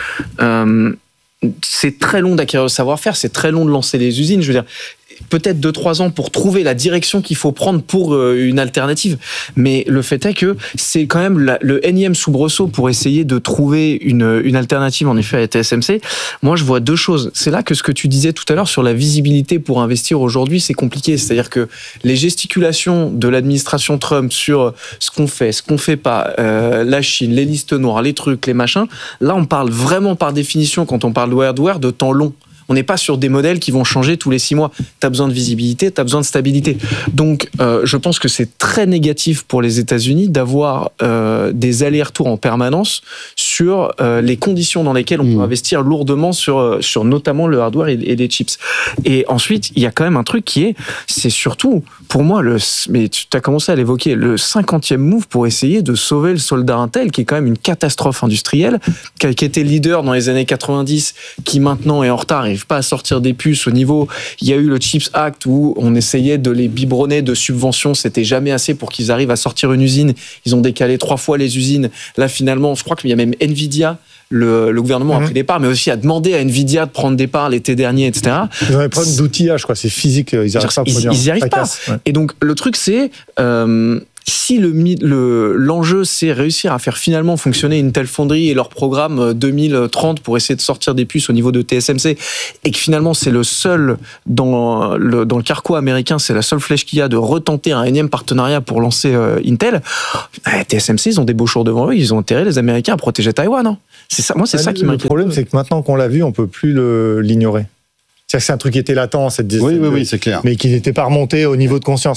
Speaker 16: c'est très long d'acquérir le savoir-faire, c'est très long de lancer les usines. Je veux dire, peut-être 2-3 ans pour trouver la direction qu'il faut prendre pour une alternative. Mais le fait est que c'est quand même le énième soubresaut pour essayer de trouver une alternative, en effet, à la TSMC. Moi, je vois deux choses. C'est là que ce que tu disais tout à l'heure sur la visibilité pour investir aujourd'hui, c'est compliqué. C'est-à-dire que les gesticulations de l'administration Trump sur ce qu'on fait pas, la Chine, les listes noires, les trucs, les machins, là, on parle vraiment par définition, quand on parle de hardware, de temps long. On n'est pas sur des modèles qui vont changer tous les 6 mois. Tu as besoin de visibilité, tu as besoin de stabilité. Donc, je pense que c'est très négatif pour les États-Unis d'avoir des allers-retours en permanence sur les conditions dans lesquelles on peut investir lourdement sur notamment le hardware et les chips. Et ensuite, il y a quand même un truc c'est surtout, pour moi, mais tu as commencé à l'évoquer, le 50e move pour essayer de sauver le soldat Intel, qui est quand même une catastrophe industrielle, qui était leader dans les années 90, qui maintenant est en retard et pas à sortir des puces au niveau. Il y a eu le Chips Act où on essayait de les biberonner de subventions, c'était jamais assez pour qu'ils arrivent à sortir une usine. Ils ont décalé 3 fois les usines. Là, finalement, je crois qu'il y a même Nvidia. Le gouvernement a pris des parts, mais aussi a demandé à Nvidia de prendre des parts l'été dernier, etc.
Speaker 14: Ils ont des problèmes d'outillage, quoi. C'est physique. Ils n'y arrivent pas à produire.
Speaker 16: Ils n'y arrivent pas. Ouais. Et donc, le truc, c'est si l'enjeu, c'est réussir à faire finalement fonctionner Intel Foundry et leur programme 2030 pour essayer de sortir des puces au niveau de TSMC, et que finalement, c'est le seul, dans le carquois américain, c'est la seule flèche qu'il y a de retenter un énième partenariat pour lancer Intel, TSMC, ils ont des beaux jours devant eux, ils ont intérêt, les Américains, à protéger Taïwan. Hein. C'est ça, moi, c'est ça qui m'inquiète.
Speaker 14: Le problème, c'est que maintenant qu'on l'a vu, on peut plus l'ignorer. C'est-à-dire que c'est un truc qui était latent, cette
Speaker 13: oui, c'est clair.
Speaker 14: Mais qui n'était pas remonté au niveau de conscience.